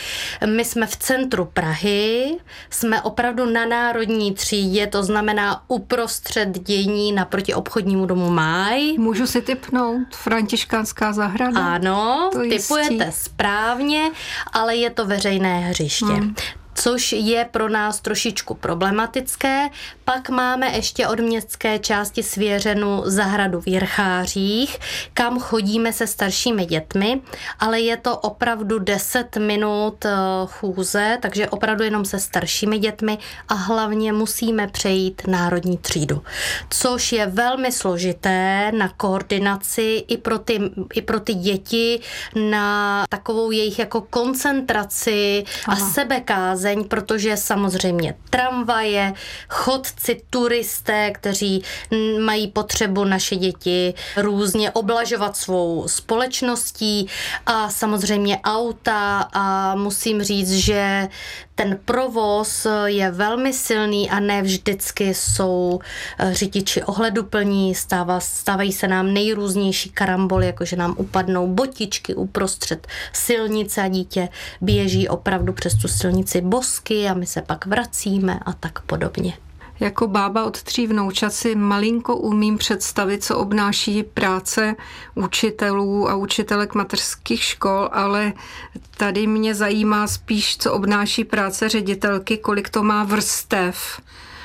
My jsme v centru Prahy, jsme opravdu na Národní třídě, to znamená uprostřed dění naproti obchodnímu domu Máj. Můžu si tipnout? Františkánská zahrada? Ano, tipujete správně, ale je to veřejné hřiště. Hmm. Což je pro nás trošičku problematické. Pak máme ještě od městské části svěřenu zahradu v Jirchářích, kam chodíme se staršími dětmi, ale je to opravdu deset minut chůze, takže opravdu jenom se staršími dětmi a hlavně musíme přejít Národní třídu, což je velmi složité na koordinaci i pro ty, i pro ty děti, na takovou jejich jako koncentraci Aha. a sebekázeň, protože samozřejmě tramvaje, chodci, turisté, kteří mají potřebu naše děti různě oblažovat svou společností a samozřejmě auta a musím říct, že ten provoz je velmi silný a ne vždycky jsou řidiči ohleduplní, stává, stávají se nám nejrůznější karamboly, jakože nám upadnou botičky uprostřed silnice a dítě běží opravdu přes tu silnici bosky a my se pak vracíme a tak podobně. Jako bába od tří vnoučat si malinko umím představit, co obnáší práce učitelů a učitelek mateřských škol, ale tady mě zajímá spíš, co obnáší práce ředitelky, kolik to má vrstev.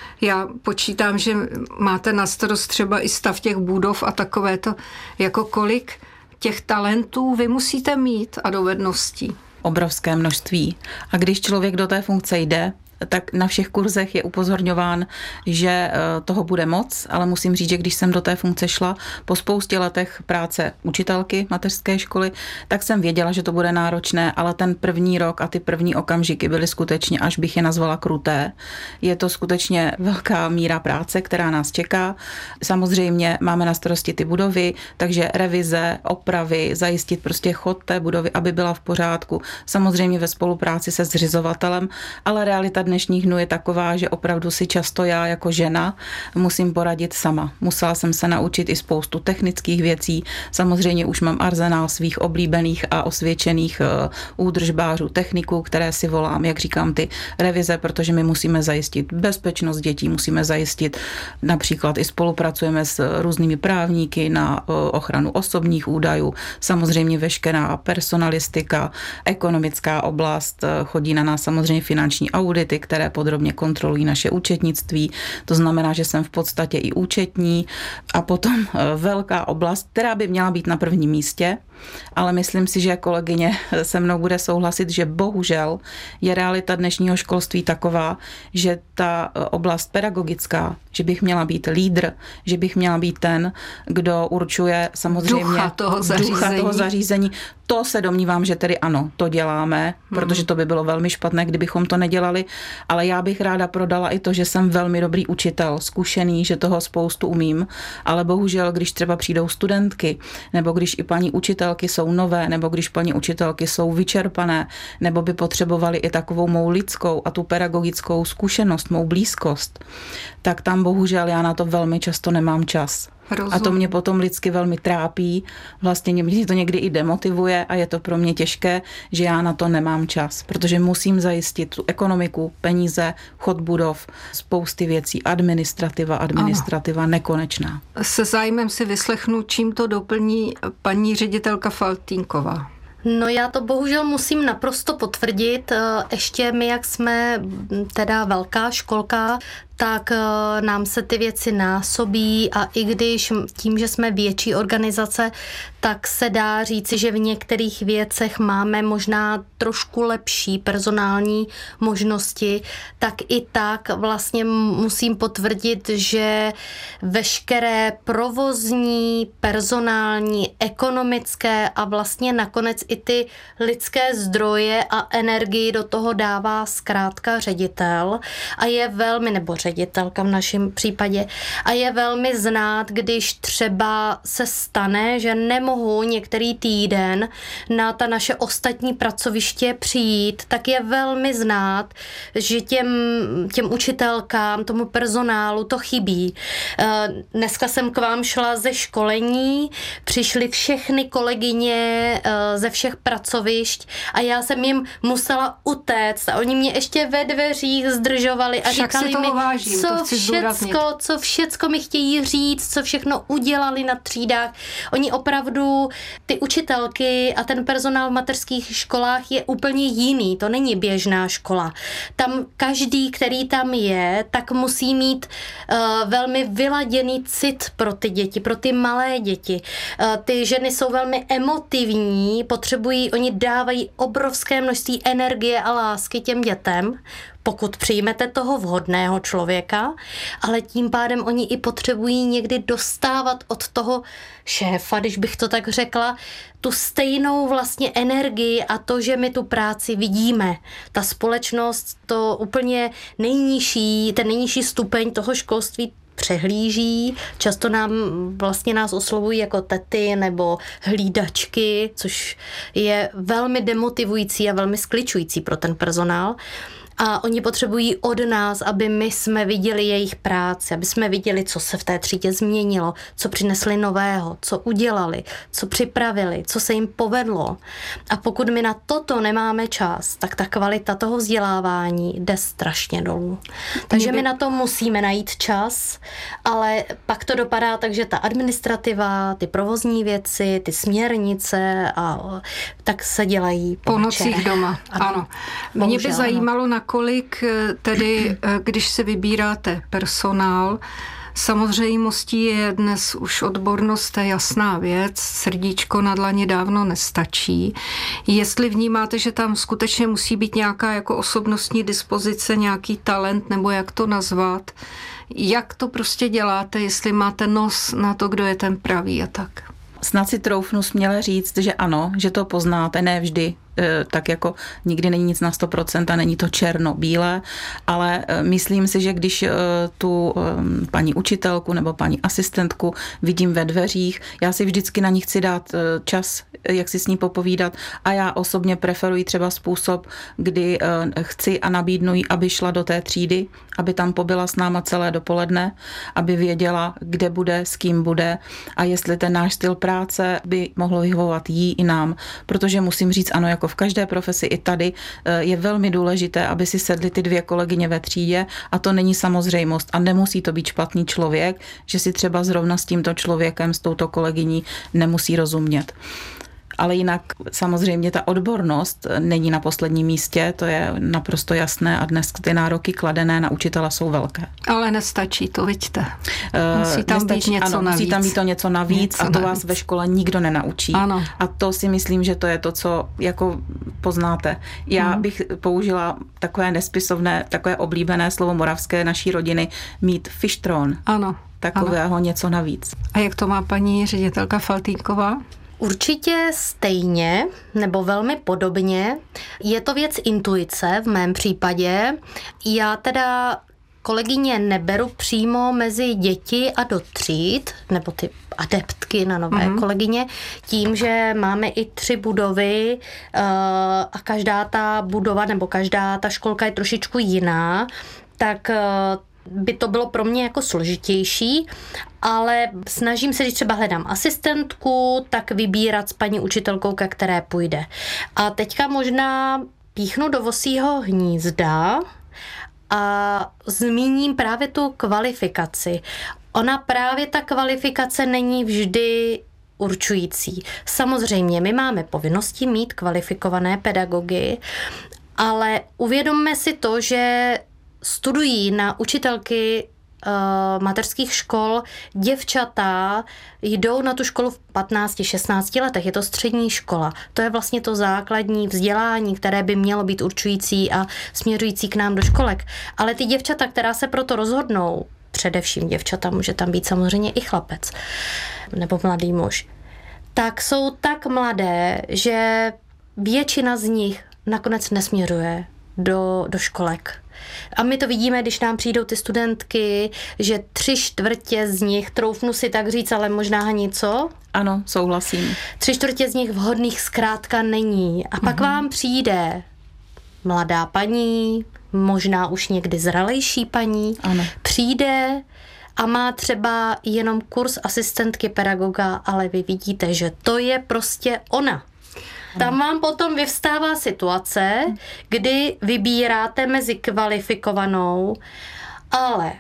Já počítám, že máte na starost třeba i stav těch budov a takové to, jako kolik těch talentů vy musíte mít a dovedností. Obrovské množství. A když člověk do té funkce jde, tak na všech kurzech je upozorňován, že toho bude moc, ale musím říct, že když jsem do té funkce šla po spoustě letech práce učitelky mateřské školy, tak jsem věděla, že to bude náročné, ale ten první rok a ty první okamžiky byly skutečně, až bych je nazvala kruté. Je to skutečně velká míra práce, která nás čeká. Samozřejmě máme na starosti ty budovy, takže revize, opravy, zajistit prostě chod té budovy, aby byla v pořádku. Samozřejmě ve spolupráci se zřizovatelem, ale realita dnešních dnů je taková, že opravdu si často já jako žena musím poradit sama. Musela jsem se naučit i spoustu technických věcí. Samozřejmě už mám arzenál svých oblíbených a osvědčených údržbářů, techniků, které si volám, jak říkám, ty revize, protože my musíme zajistit bezpečnost dětí, musíme zajistit, například i spolupracujeme s různými právníky na ochranu osobních údajů, samozřejmě veškerá personalistika, ekonomická oblast, chodí na nás samozřejmě finanční audity, které podrobně kontrolují naše účetnictví, to znamená, že jsem v podstatě i účetní a potom velká oblast, která by měla být na prvním místě, ale myslím si, že kolegyně se mnou bude souhlasit, že bohužel je realita dnešního školství taková, že ta oblast pedagogická, že bych měla být lídr, že bych měla být ten, kdo určuje samozřejmě ducha toho zařízení. Ducha toho zařízení. To se domnívám, že tedy ano, to děláme, hmm. protože to by bylo velmi špatné, kdybychom to nedělali, ale já bych ráda prodala i to, že jsem velmi dobrý učitel, zkušený, že toho spoustu umím, ale bohužel, když třeba přijdou studentky, nebo když i paní učitelky jsou nové, nebo když paní učitelky jsou vyčerpané, nebo by potřebovali i takovou mou lidskou a tu pedagogickou zkušenost, mou blízkost, tak tam bohužel já na to velmi často nemám čas. Rozum. A to mě potom lidsky velmi trápí, vlastně mě to někdy i demotivuje a je to pro mě těžké, že já na to nemám čas, protože musím zajistit tu ekonomiku, peníze, chod budov, spousty věcí, administrativa, administrativa ano. nekonečná. Se zájmem si vyslechnu, čím to doplní paní ředitelka Faltýnková. No já to bohužel musím naprosto potvrdit. Ještě my, jak jsme teda velká školka, tak nám se ty věci násobí a i když tím, že jsme větší organizace, tak se dá říci, že v některých věcech máme možná trošku lepší personální možnosti, tak i tak vlastně musím potvrdit, že veškeré provozní, personální, ekonomické a vlastně nakonec i ty lidské zdroje a energii do toho dává zkrátka ředitel a je velmi, nebo ředitelka v našem případě, a je velmi znát, když třeba se stane, že nemohu některý týden na ta naše ostatní pracoviště přijít, tak je velmi znát, že těm, těm učitelkám, tomu personálu to chybí. Dneska jsem k vám šla ze školení, přišly všechny kolegyně ze všech pracovišť a já jsem jim musela utéct a oni mě ještě ve dveřích zdržovali a Však říkali mi, vážím, co všecko, co všecko mi chtějí říct, co všechno udělali na třídách. Oni opravdu, ty učitelky a ten personál v mateřských školách je úplně jiný, to není běžná škola. Tam každý, který tam je, tak musí mít uh, velmi vyladěný cit pro ty děti, pro ty malé děti. Uh, ty ženy jsou velmi emotivní, potřebují, oni dávají obrovské množství energie a lásky těm dětem, pokud přijmete toho vhodného člověka, ale tím pádem oni i potřebují někdy dostávat od toho šéfa, když bych to tak řekla, tu stejnou vlastně energii a to, že my tu práci vidíme. Ta společnost, to úplně nejnižší, ten nejnižší stupeň toho školství přehlíží. Často nám vlastně nás oslovují jako tety nebo hlídačky, což je velmi demotivující a velmi skličující pro ten personál. A oni potřebují od nás, aby my jsme viděli jejich práci, aby jsme viděli, co se v té třídě změnilo, co přinesli nového, co udělali, co připravili, co se jim povedlo. A pokud my na toto nemáme čas, tak ta kvalita toho vzdělávání jde strašně dolů. Takže my na to musíme najít čas, ale pak to dopadá tak, že ta administrativa, ty provozní věci, ty směrnice a tak se dělají po, po nocích doma. Ano. ano. Mě by zajímalo, na kolik tedy, když se vybíráte personál, samozřejmostí je dnes už odbornost, to je jasná věc, srdíčko na dlaně dávno nestačí. Jestli vnímáte, že tam skutečně musí být nějaká jako osobnostní dispozice, nějaký talent, nebo jak to nazvat, jak to prostě děláte, jestli máte nos na to, kdo je ten pravý a tak. Snad si troufnu směle říct, že ano, že to poznáte, ne vždy, tak jako nikdy není nic na sto procent a není to černo-bílé, ale myslím si, že když tu paní učitelku nebo paní asistentku vidím ve dveřích, já si vždycky na ní chci dát čas, jak si s ní popovídat a já osobně preferuji třeba způsob, kdy chci a nabídnu jí, aby šla do té třídy, aby tam pobyla s náma celé dopoledne, aby věděla, kde bude, s kým bude a jestli ten náš styl práce by mohlo vyhovovat jí i nám, protože musím říct, ano, jako v každé profesi i tady je velmi důležité, aby si sedly ty dvě kolegyně ve třídě a to není samozřejmost a nemusí to být špatný člověk, že si třeba zrovna s tímto člověkem, s touto kolegyní nemusí rozumět. Ale jinak samozřejmě ta odbornost není na posledním místě, to je naprosto jasné a dnes ty nároky kladené na učitele jsou velké. Ale nestačí to, vidíte. Musí tam nestačí, být něco ano, navíc. Musí tam být to něco navíc něco a to navíc. vás ve škole nikdo nenaučí. Ano. A to si myslím, že to je to, co jako poznáte. Já hmm. bych použila takové nespisovné, takové oblíbené slovo moravské naší rodiny, mít fištron. Ano. Takového ano. něco navíc. A jak to má paní ředitelka Faltýnková? Určitě stejně, nebo velmi podobně. Je to věc intuice v mém případě. Já teda kolegyně neberu přímo mezi děti a do tříd, nebo ty adeptky na nové mm-hmm. kolegyně, tím, že máme i tři budovy uh, a každá ta budova nebo každá ta školka je trošičku jiná, tak uh, by to bylo pro mě jako složitější, ale snažím se, když třeba hledám asistentku, tak vybírat s paní učitelkou, ke které půjde. A teďka možná píchnu do vosího hnízda a zmíním právě tu kvalifikaci. Ona právě ta kvalifikace není vždy určující. Samozřejmě my máme povinnosti mít kvalifikované pedagogy, ale uvědomme si to, že studují na učitelky uh, mateřských škol děvčata, jdou na tu školu v patnácti šestnácti letech, je to střední škola. To je vlastně to základní vzdělání, které by mělo být určující a směřující k nám do školek. Ale ty děvčata, která se proto rozhodnou, především děvčata, může tam být samozřejmě i chlapec nebo mladý muž, tak jsou tak mladé, že většina z nich nakonec nesměřuje do, do školek. A my to vidíme, když nám přijdou ty studentky, že tři čtvrtě z nich, troufnu si tak říct, ale možná něco. Ano, souhlasím. Tři čtvrtě z nich vhodných zkrátka není. A pak mm-hmm. vám přijde mladá paní, možná už někdy zralejší paní, ano. přijde a má třeba jenom kurz asistentky pedagoga, ale vy vidíte, že to je prostě ona. Tam vám potom vyvstává situace, kdy vybíráte mezi kvalifikovanou, ale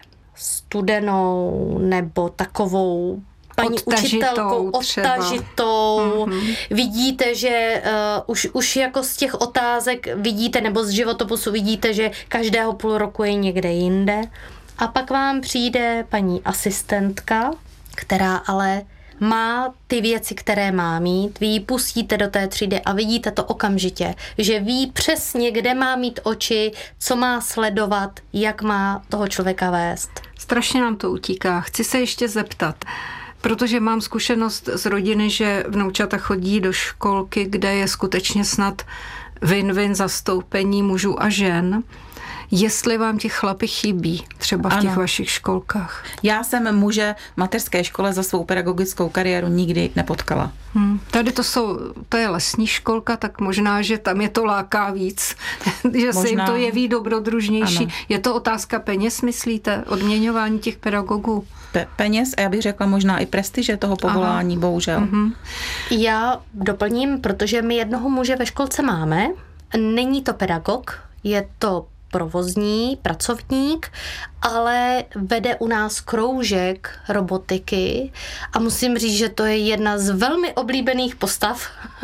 studenou nebo takovou paní učitelkou, odtažitou. Mm-hmm. Vidíte, že uh, už, už jako z těch otázek vidíte, nebo z životopisu vidíte, že každého půl roku je někde jinde. A pak vám přijde paní asistentka, která ale má ty věci, které má mít, vy ji pustíte do té třídy a vidíte to okamžitě, že ví přesně, kde má mít oči, co má sledovat, jak má toho člověka vést. Strašně nám to utíká. Chci se ještě zeptat, protože mám zkušenost z rodiny, že vnoučata chodí do školky, kde je skutečně snad win-win zastoupení mužů a žen. Jestli vám ti chlapi chybí, třeba v ano. těch vašich školkách? Já jsem muže v mateřské škole za svou pedagogickou kariéru nikdy nepotkala. Hmm. Tady to jsou, to je lesní školka, tak možná, že tam je to láká víc, že možná. Se jim to jeví dobrodružnější. Ano. Je to otázka peněz, myslíte? Odměňování těch pedagogů? Pe- peněz a já bych řekla možná i prestiže toho povolání, aha. bohužel. Mm-hmm. Já doplním, protože my jednoho muže ve školce máme. Není to pedagog, je to provozní pracovník, ale vede u nás kroužek robotiky a musím říct, že to je jedna z velmi oblíbených postav.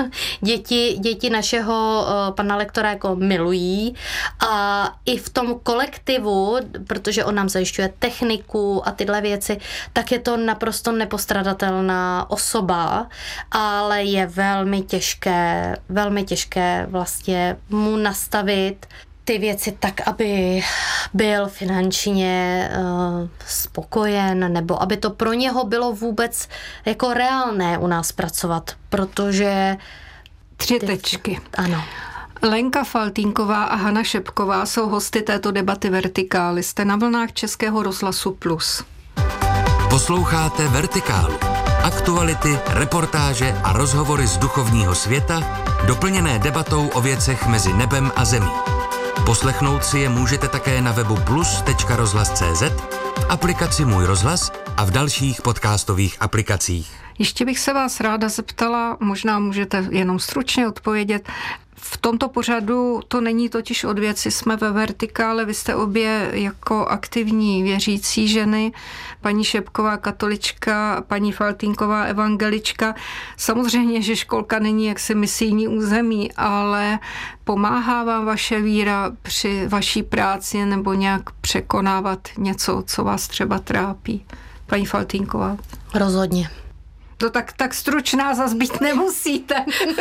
Děti, děti našeho pana lektora jako milují a i v tom kolektivu, protože on nám zajišťuje techniku a tyhle věci, tak je to naprosto nepostradatelná osoba, ale je velmi těžké, velmi těžké vlastně mu nastavit ty věci tak, aby byl finančně uh, spokojen, nebo aby to pro něho bylo vůbec jako reálné u nás pracovat, protože Tři tečky. Ano. Lenka Faltínková a Hana Šepková jsou hosty této debaty Vertikály. Jste na vlnách Českého rozhlasu Plus. Posloucháte Vertikálu. Aktuality, reportáže a rozhovory z duchovního světa, doplněné debatou o věcech mezi nebem a zemí. Poslechnout si je můžete také na webu plus tečka rozhlas tečka cé zet, v aplikaci Můj rozhlas a v dalších podcastových aplikacích. Ještě bych se vás ráda zeptala, možná můžete jenom stručně odpovědět. V tomto pořadu to není totiž od věci, jsme ve Vertikále, vy jste obě jako aktivní věřící ženy, paní Šepková katolička, paní Faltínková evangelička. Samozřejmě, že školka není jaksi misijní území, ale pomáhá vám vaše víra při vaší práci nebo nějak překonávat něco, co vás třeba trápí? Paní Faltínková. Rozhodně. To tak, tak stručná zas být nemusíte.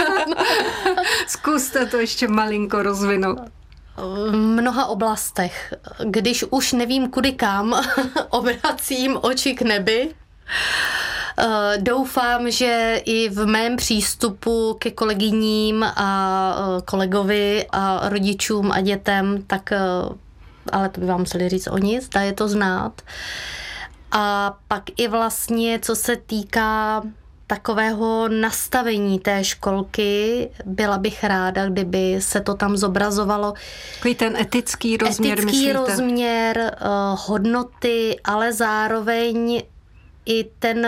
Zkuste to ještě malinko rozvinout. V mnoha oblastech. Když už nevím kudy kam, obracím oči k nebi. Doufám, že i v mém přístupu ke kolegyním a kolegovi a rodičům a dětem, tak, ale to by vám museli říct oni, zda je to znát. A pak i vlastně, co se týká takového nastavení té školky, byla bych ráda, kdyby se to tam zobrazovalo. Takový ten etický rozměr, etický myslíte? rozměr, hodnoty, ale zároveň i ten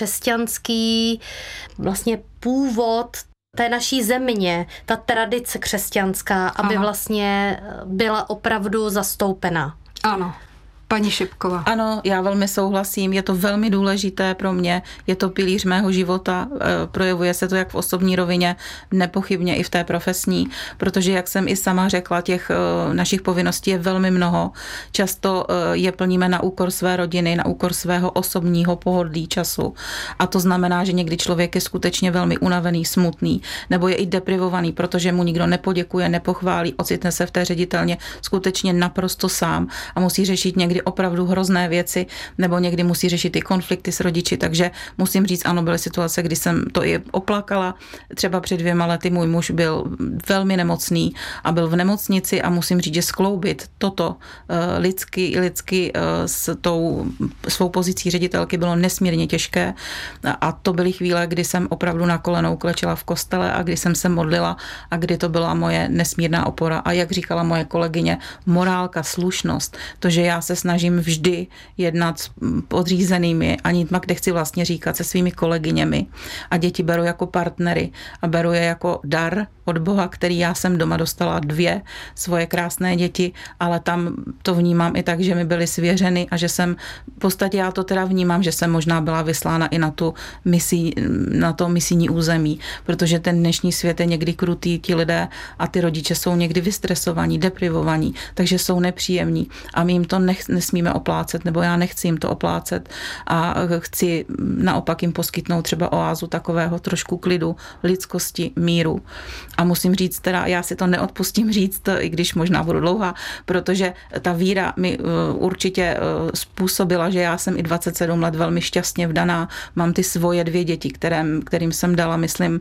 křesťanský vlastně původ té naší země, ta tradice křesťanská, aby Aha. vlastně byla opravdu zastoupena. Ano. Paní Šepková. Ano, já velmi souhlasím, je to velmi důležité pro mě, je to pilíř mého života, projevuje se to jak v osobní rovině, nepochybně i v té profesní, protože jak jsem i sama řekla, těch našich povinností je velmi mnoho, často je plníme na úkor své rodiny, na úkor svého osobního pohodlí času a to znamená, že někdy člověk je skutečně velmi unavený, smutný, nebo je i deprivovaný, protože mu nikdo nepoděkuje, nepochválí, ocitne se v té ředitelně skutečně naprosto sám a musí řešit někdy opravdu hrozné věci, nebo někdy musí řešit i konflikty s rodiči, takže musím říct, ano, byly situace, kdy jsem to i oplakala. Třeba před dvěma lety můj muž byl velmi nemocný a byl v nemocnici a musím říct, že skloubit toto lidsky, lidsky s tou svou pozicí ředitelky bylo nesmírně těžké a to byly chvíle, kdy jsem opravdu na kolenou klečela v kostele a kdy jsem se modlila a kdy to byla moje nesmírná opora a jak říkala moje kolegyně, morálka, slušnost, to, že já se snažím vždy jednat s podřízenými, ani tmak nechci vlastně říkat, se svými kolegyněmi a děti beru jako partnery a beru je jako dar od Boha, který já jsem doma dostala dvě svoje krásné děti, ale tam to vnímám i tak, že mi byly svěřeny a že jsem, v podstatě já to teda vnímám, že jsem možná byla vyslána i na tu misi, na to misijní území, protože ten dnešní svět je někdy krutý, ti lidé a ty rodiče jsou někdy vystresovaní, deprivovaní, takže jsou nepříjemní a my jim to nech, nesmíme oplácet, nebo já nechci jim to oplácet a chci naopak jim poskytnout třeba oázu takového trošku klidu, lidskosti, míru. A musím říct, teda já si to neodpustím říct, i když možná budu dlouhá, protože ta víra mi určitě způsobila, že já jsem i dvacet sedm let velmi šťastně vdaná. Mám ty svoje dvě děti, kterým, kterým jsem dala, myslím,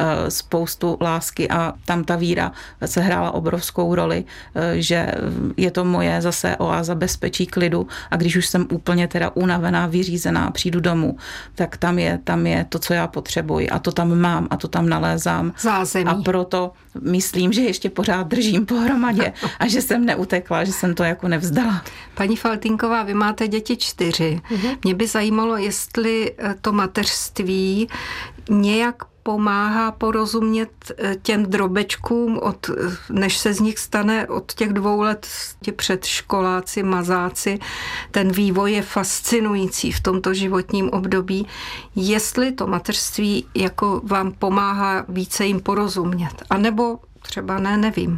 spoustu lásky a tam ta víra se hrála obrovskou roli, že je to moje zase oáza bezpečí, klidu a když už jsem úplně teda unavená, vyřízená, přijdu domů, tak tam je, tam je to, co já potřebuji a to tam mám a to tam nalézám. Zázemí. A proto myslím, že ještě pořád držím pohromadě a že jsem neutekla, že jsem to jako nevzdala. Paní Faltínková, vy máte děti čtyři. Mm-hmm. Mě by zajímalo, jestli to mateřství nějak pomáhá porozumět těm drobečkům, od, než se z nich stane od těch dvou let tě předškoláci, mazáci. Ten vývoj je fascinující v tomto životním období. Jestli to mateřství jako vám pomáhá více jim porozumět, anebo třeba ne, nevím.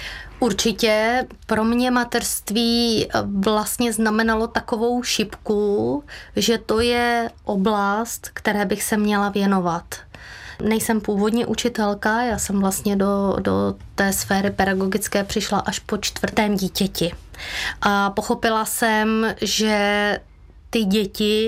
Určitě pro mě mateřství vlastně znamenalo takovou šipku, že to je oblast, které bych se měla věnovat. Nejsem původně učitelka, já jsem vlastně do, do té sféry pedagogické přišla až po čtvrtém dítěti. A pochopila jsem, že ty děti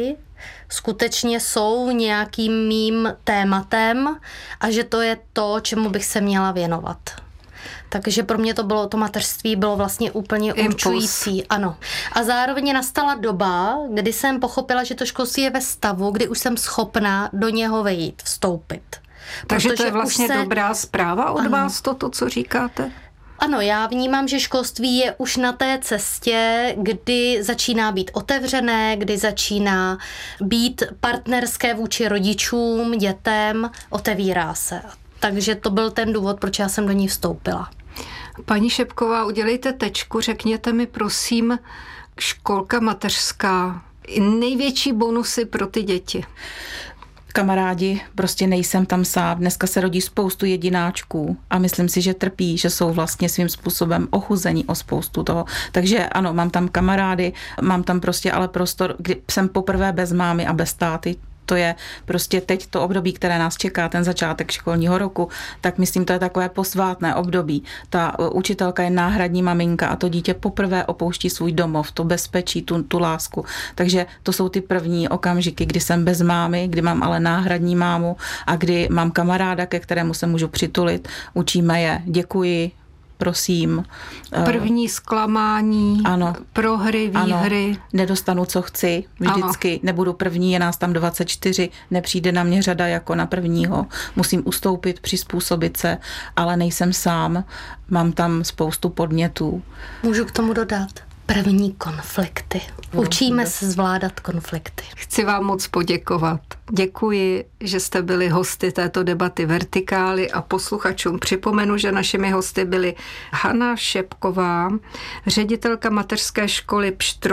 skutečně jsou nějakým mým tématem a že to je to, čemu bych se měla věnovat. Takže pro mě to bylo, to mateřství bylo vlastně úplně Impuls. určující. Ano. A zároveň nastala doba, kdy jsem pochopila, že to školství je ve stavu, kdy už jsem schopná do něho vejít, vstoupit. Takže Protože to je vlastně se... dobrá zpráva od ano. vás, toto, co říkáte? Ano, já vnímám, že školství je už na té cestě, kdy začíná být otevřené, kdy začíná být partnerské vůči rodičům, dětem, otevírá se. Takže to byl ten důvod, proč já jsem do ní vstoupila. Paní Šepková, udělejte tečku, řekněte mi prosím, školka mateřská, největší bonusy pro ty děti. Kamarádi, prostě nejsem tam sám. Dneska se rodí spoustu jedináčků a myslím si, že trpí, že jsou vlastně svým způsobem ochuzení o spoustu toho. Takže ano, mám tam kamarády, mám tam prostě ale prostor, kdy jsem poprvé bez mámy a bez táty. To je prostě teď to období, které nás čeká, ten začátek školního roku, tak myslím, to je takové posvátné období. Ta učitelka je náhradní maminka a to dítě poprvé opouští svůj domov, to bezpečí, tu, tu lásku. Takže to jsou ty první okamžiky, kdy jsem bez mámy, kdy mám ale náhradní mámu a kdy mám kamaráda, ke kterému se můžu přitulit. Učíme je, děkuji, prosím. První zklamání, ano. prohry, výhry. Ano. Nedostanu, co chci, vždycky ano. Nebudu první, je nás tam dvacet čtyři, nepřijde na mě řada jako na prvního. Musím ustoupit, přizpůsobit se, ale nejsem sám, mám tam spoustu podnětů. Můžu k tomu dodat? První konflikty. Učíme se zvládat konflikty. Chci vám moc poděkovat. Děkuji, že jste byli hosty této debaty Vertikály a posluchačům připomenu, že našimi hosty byly Hana Šepková, ředitelka mateřské školy Pštro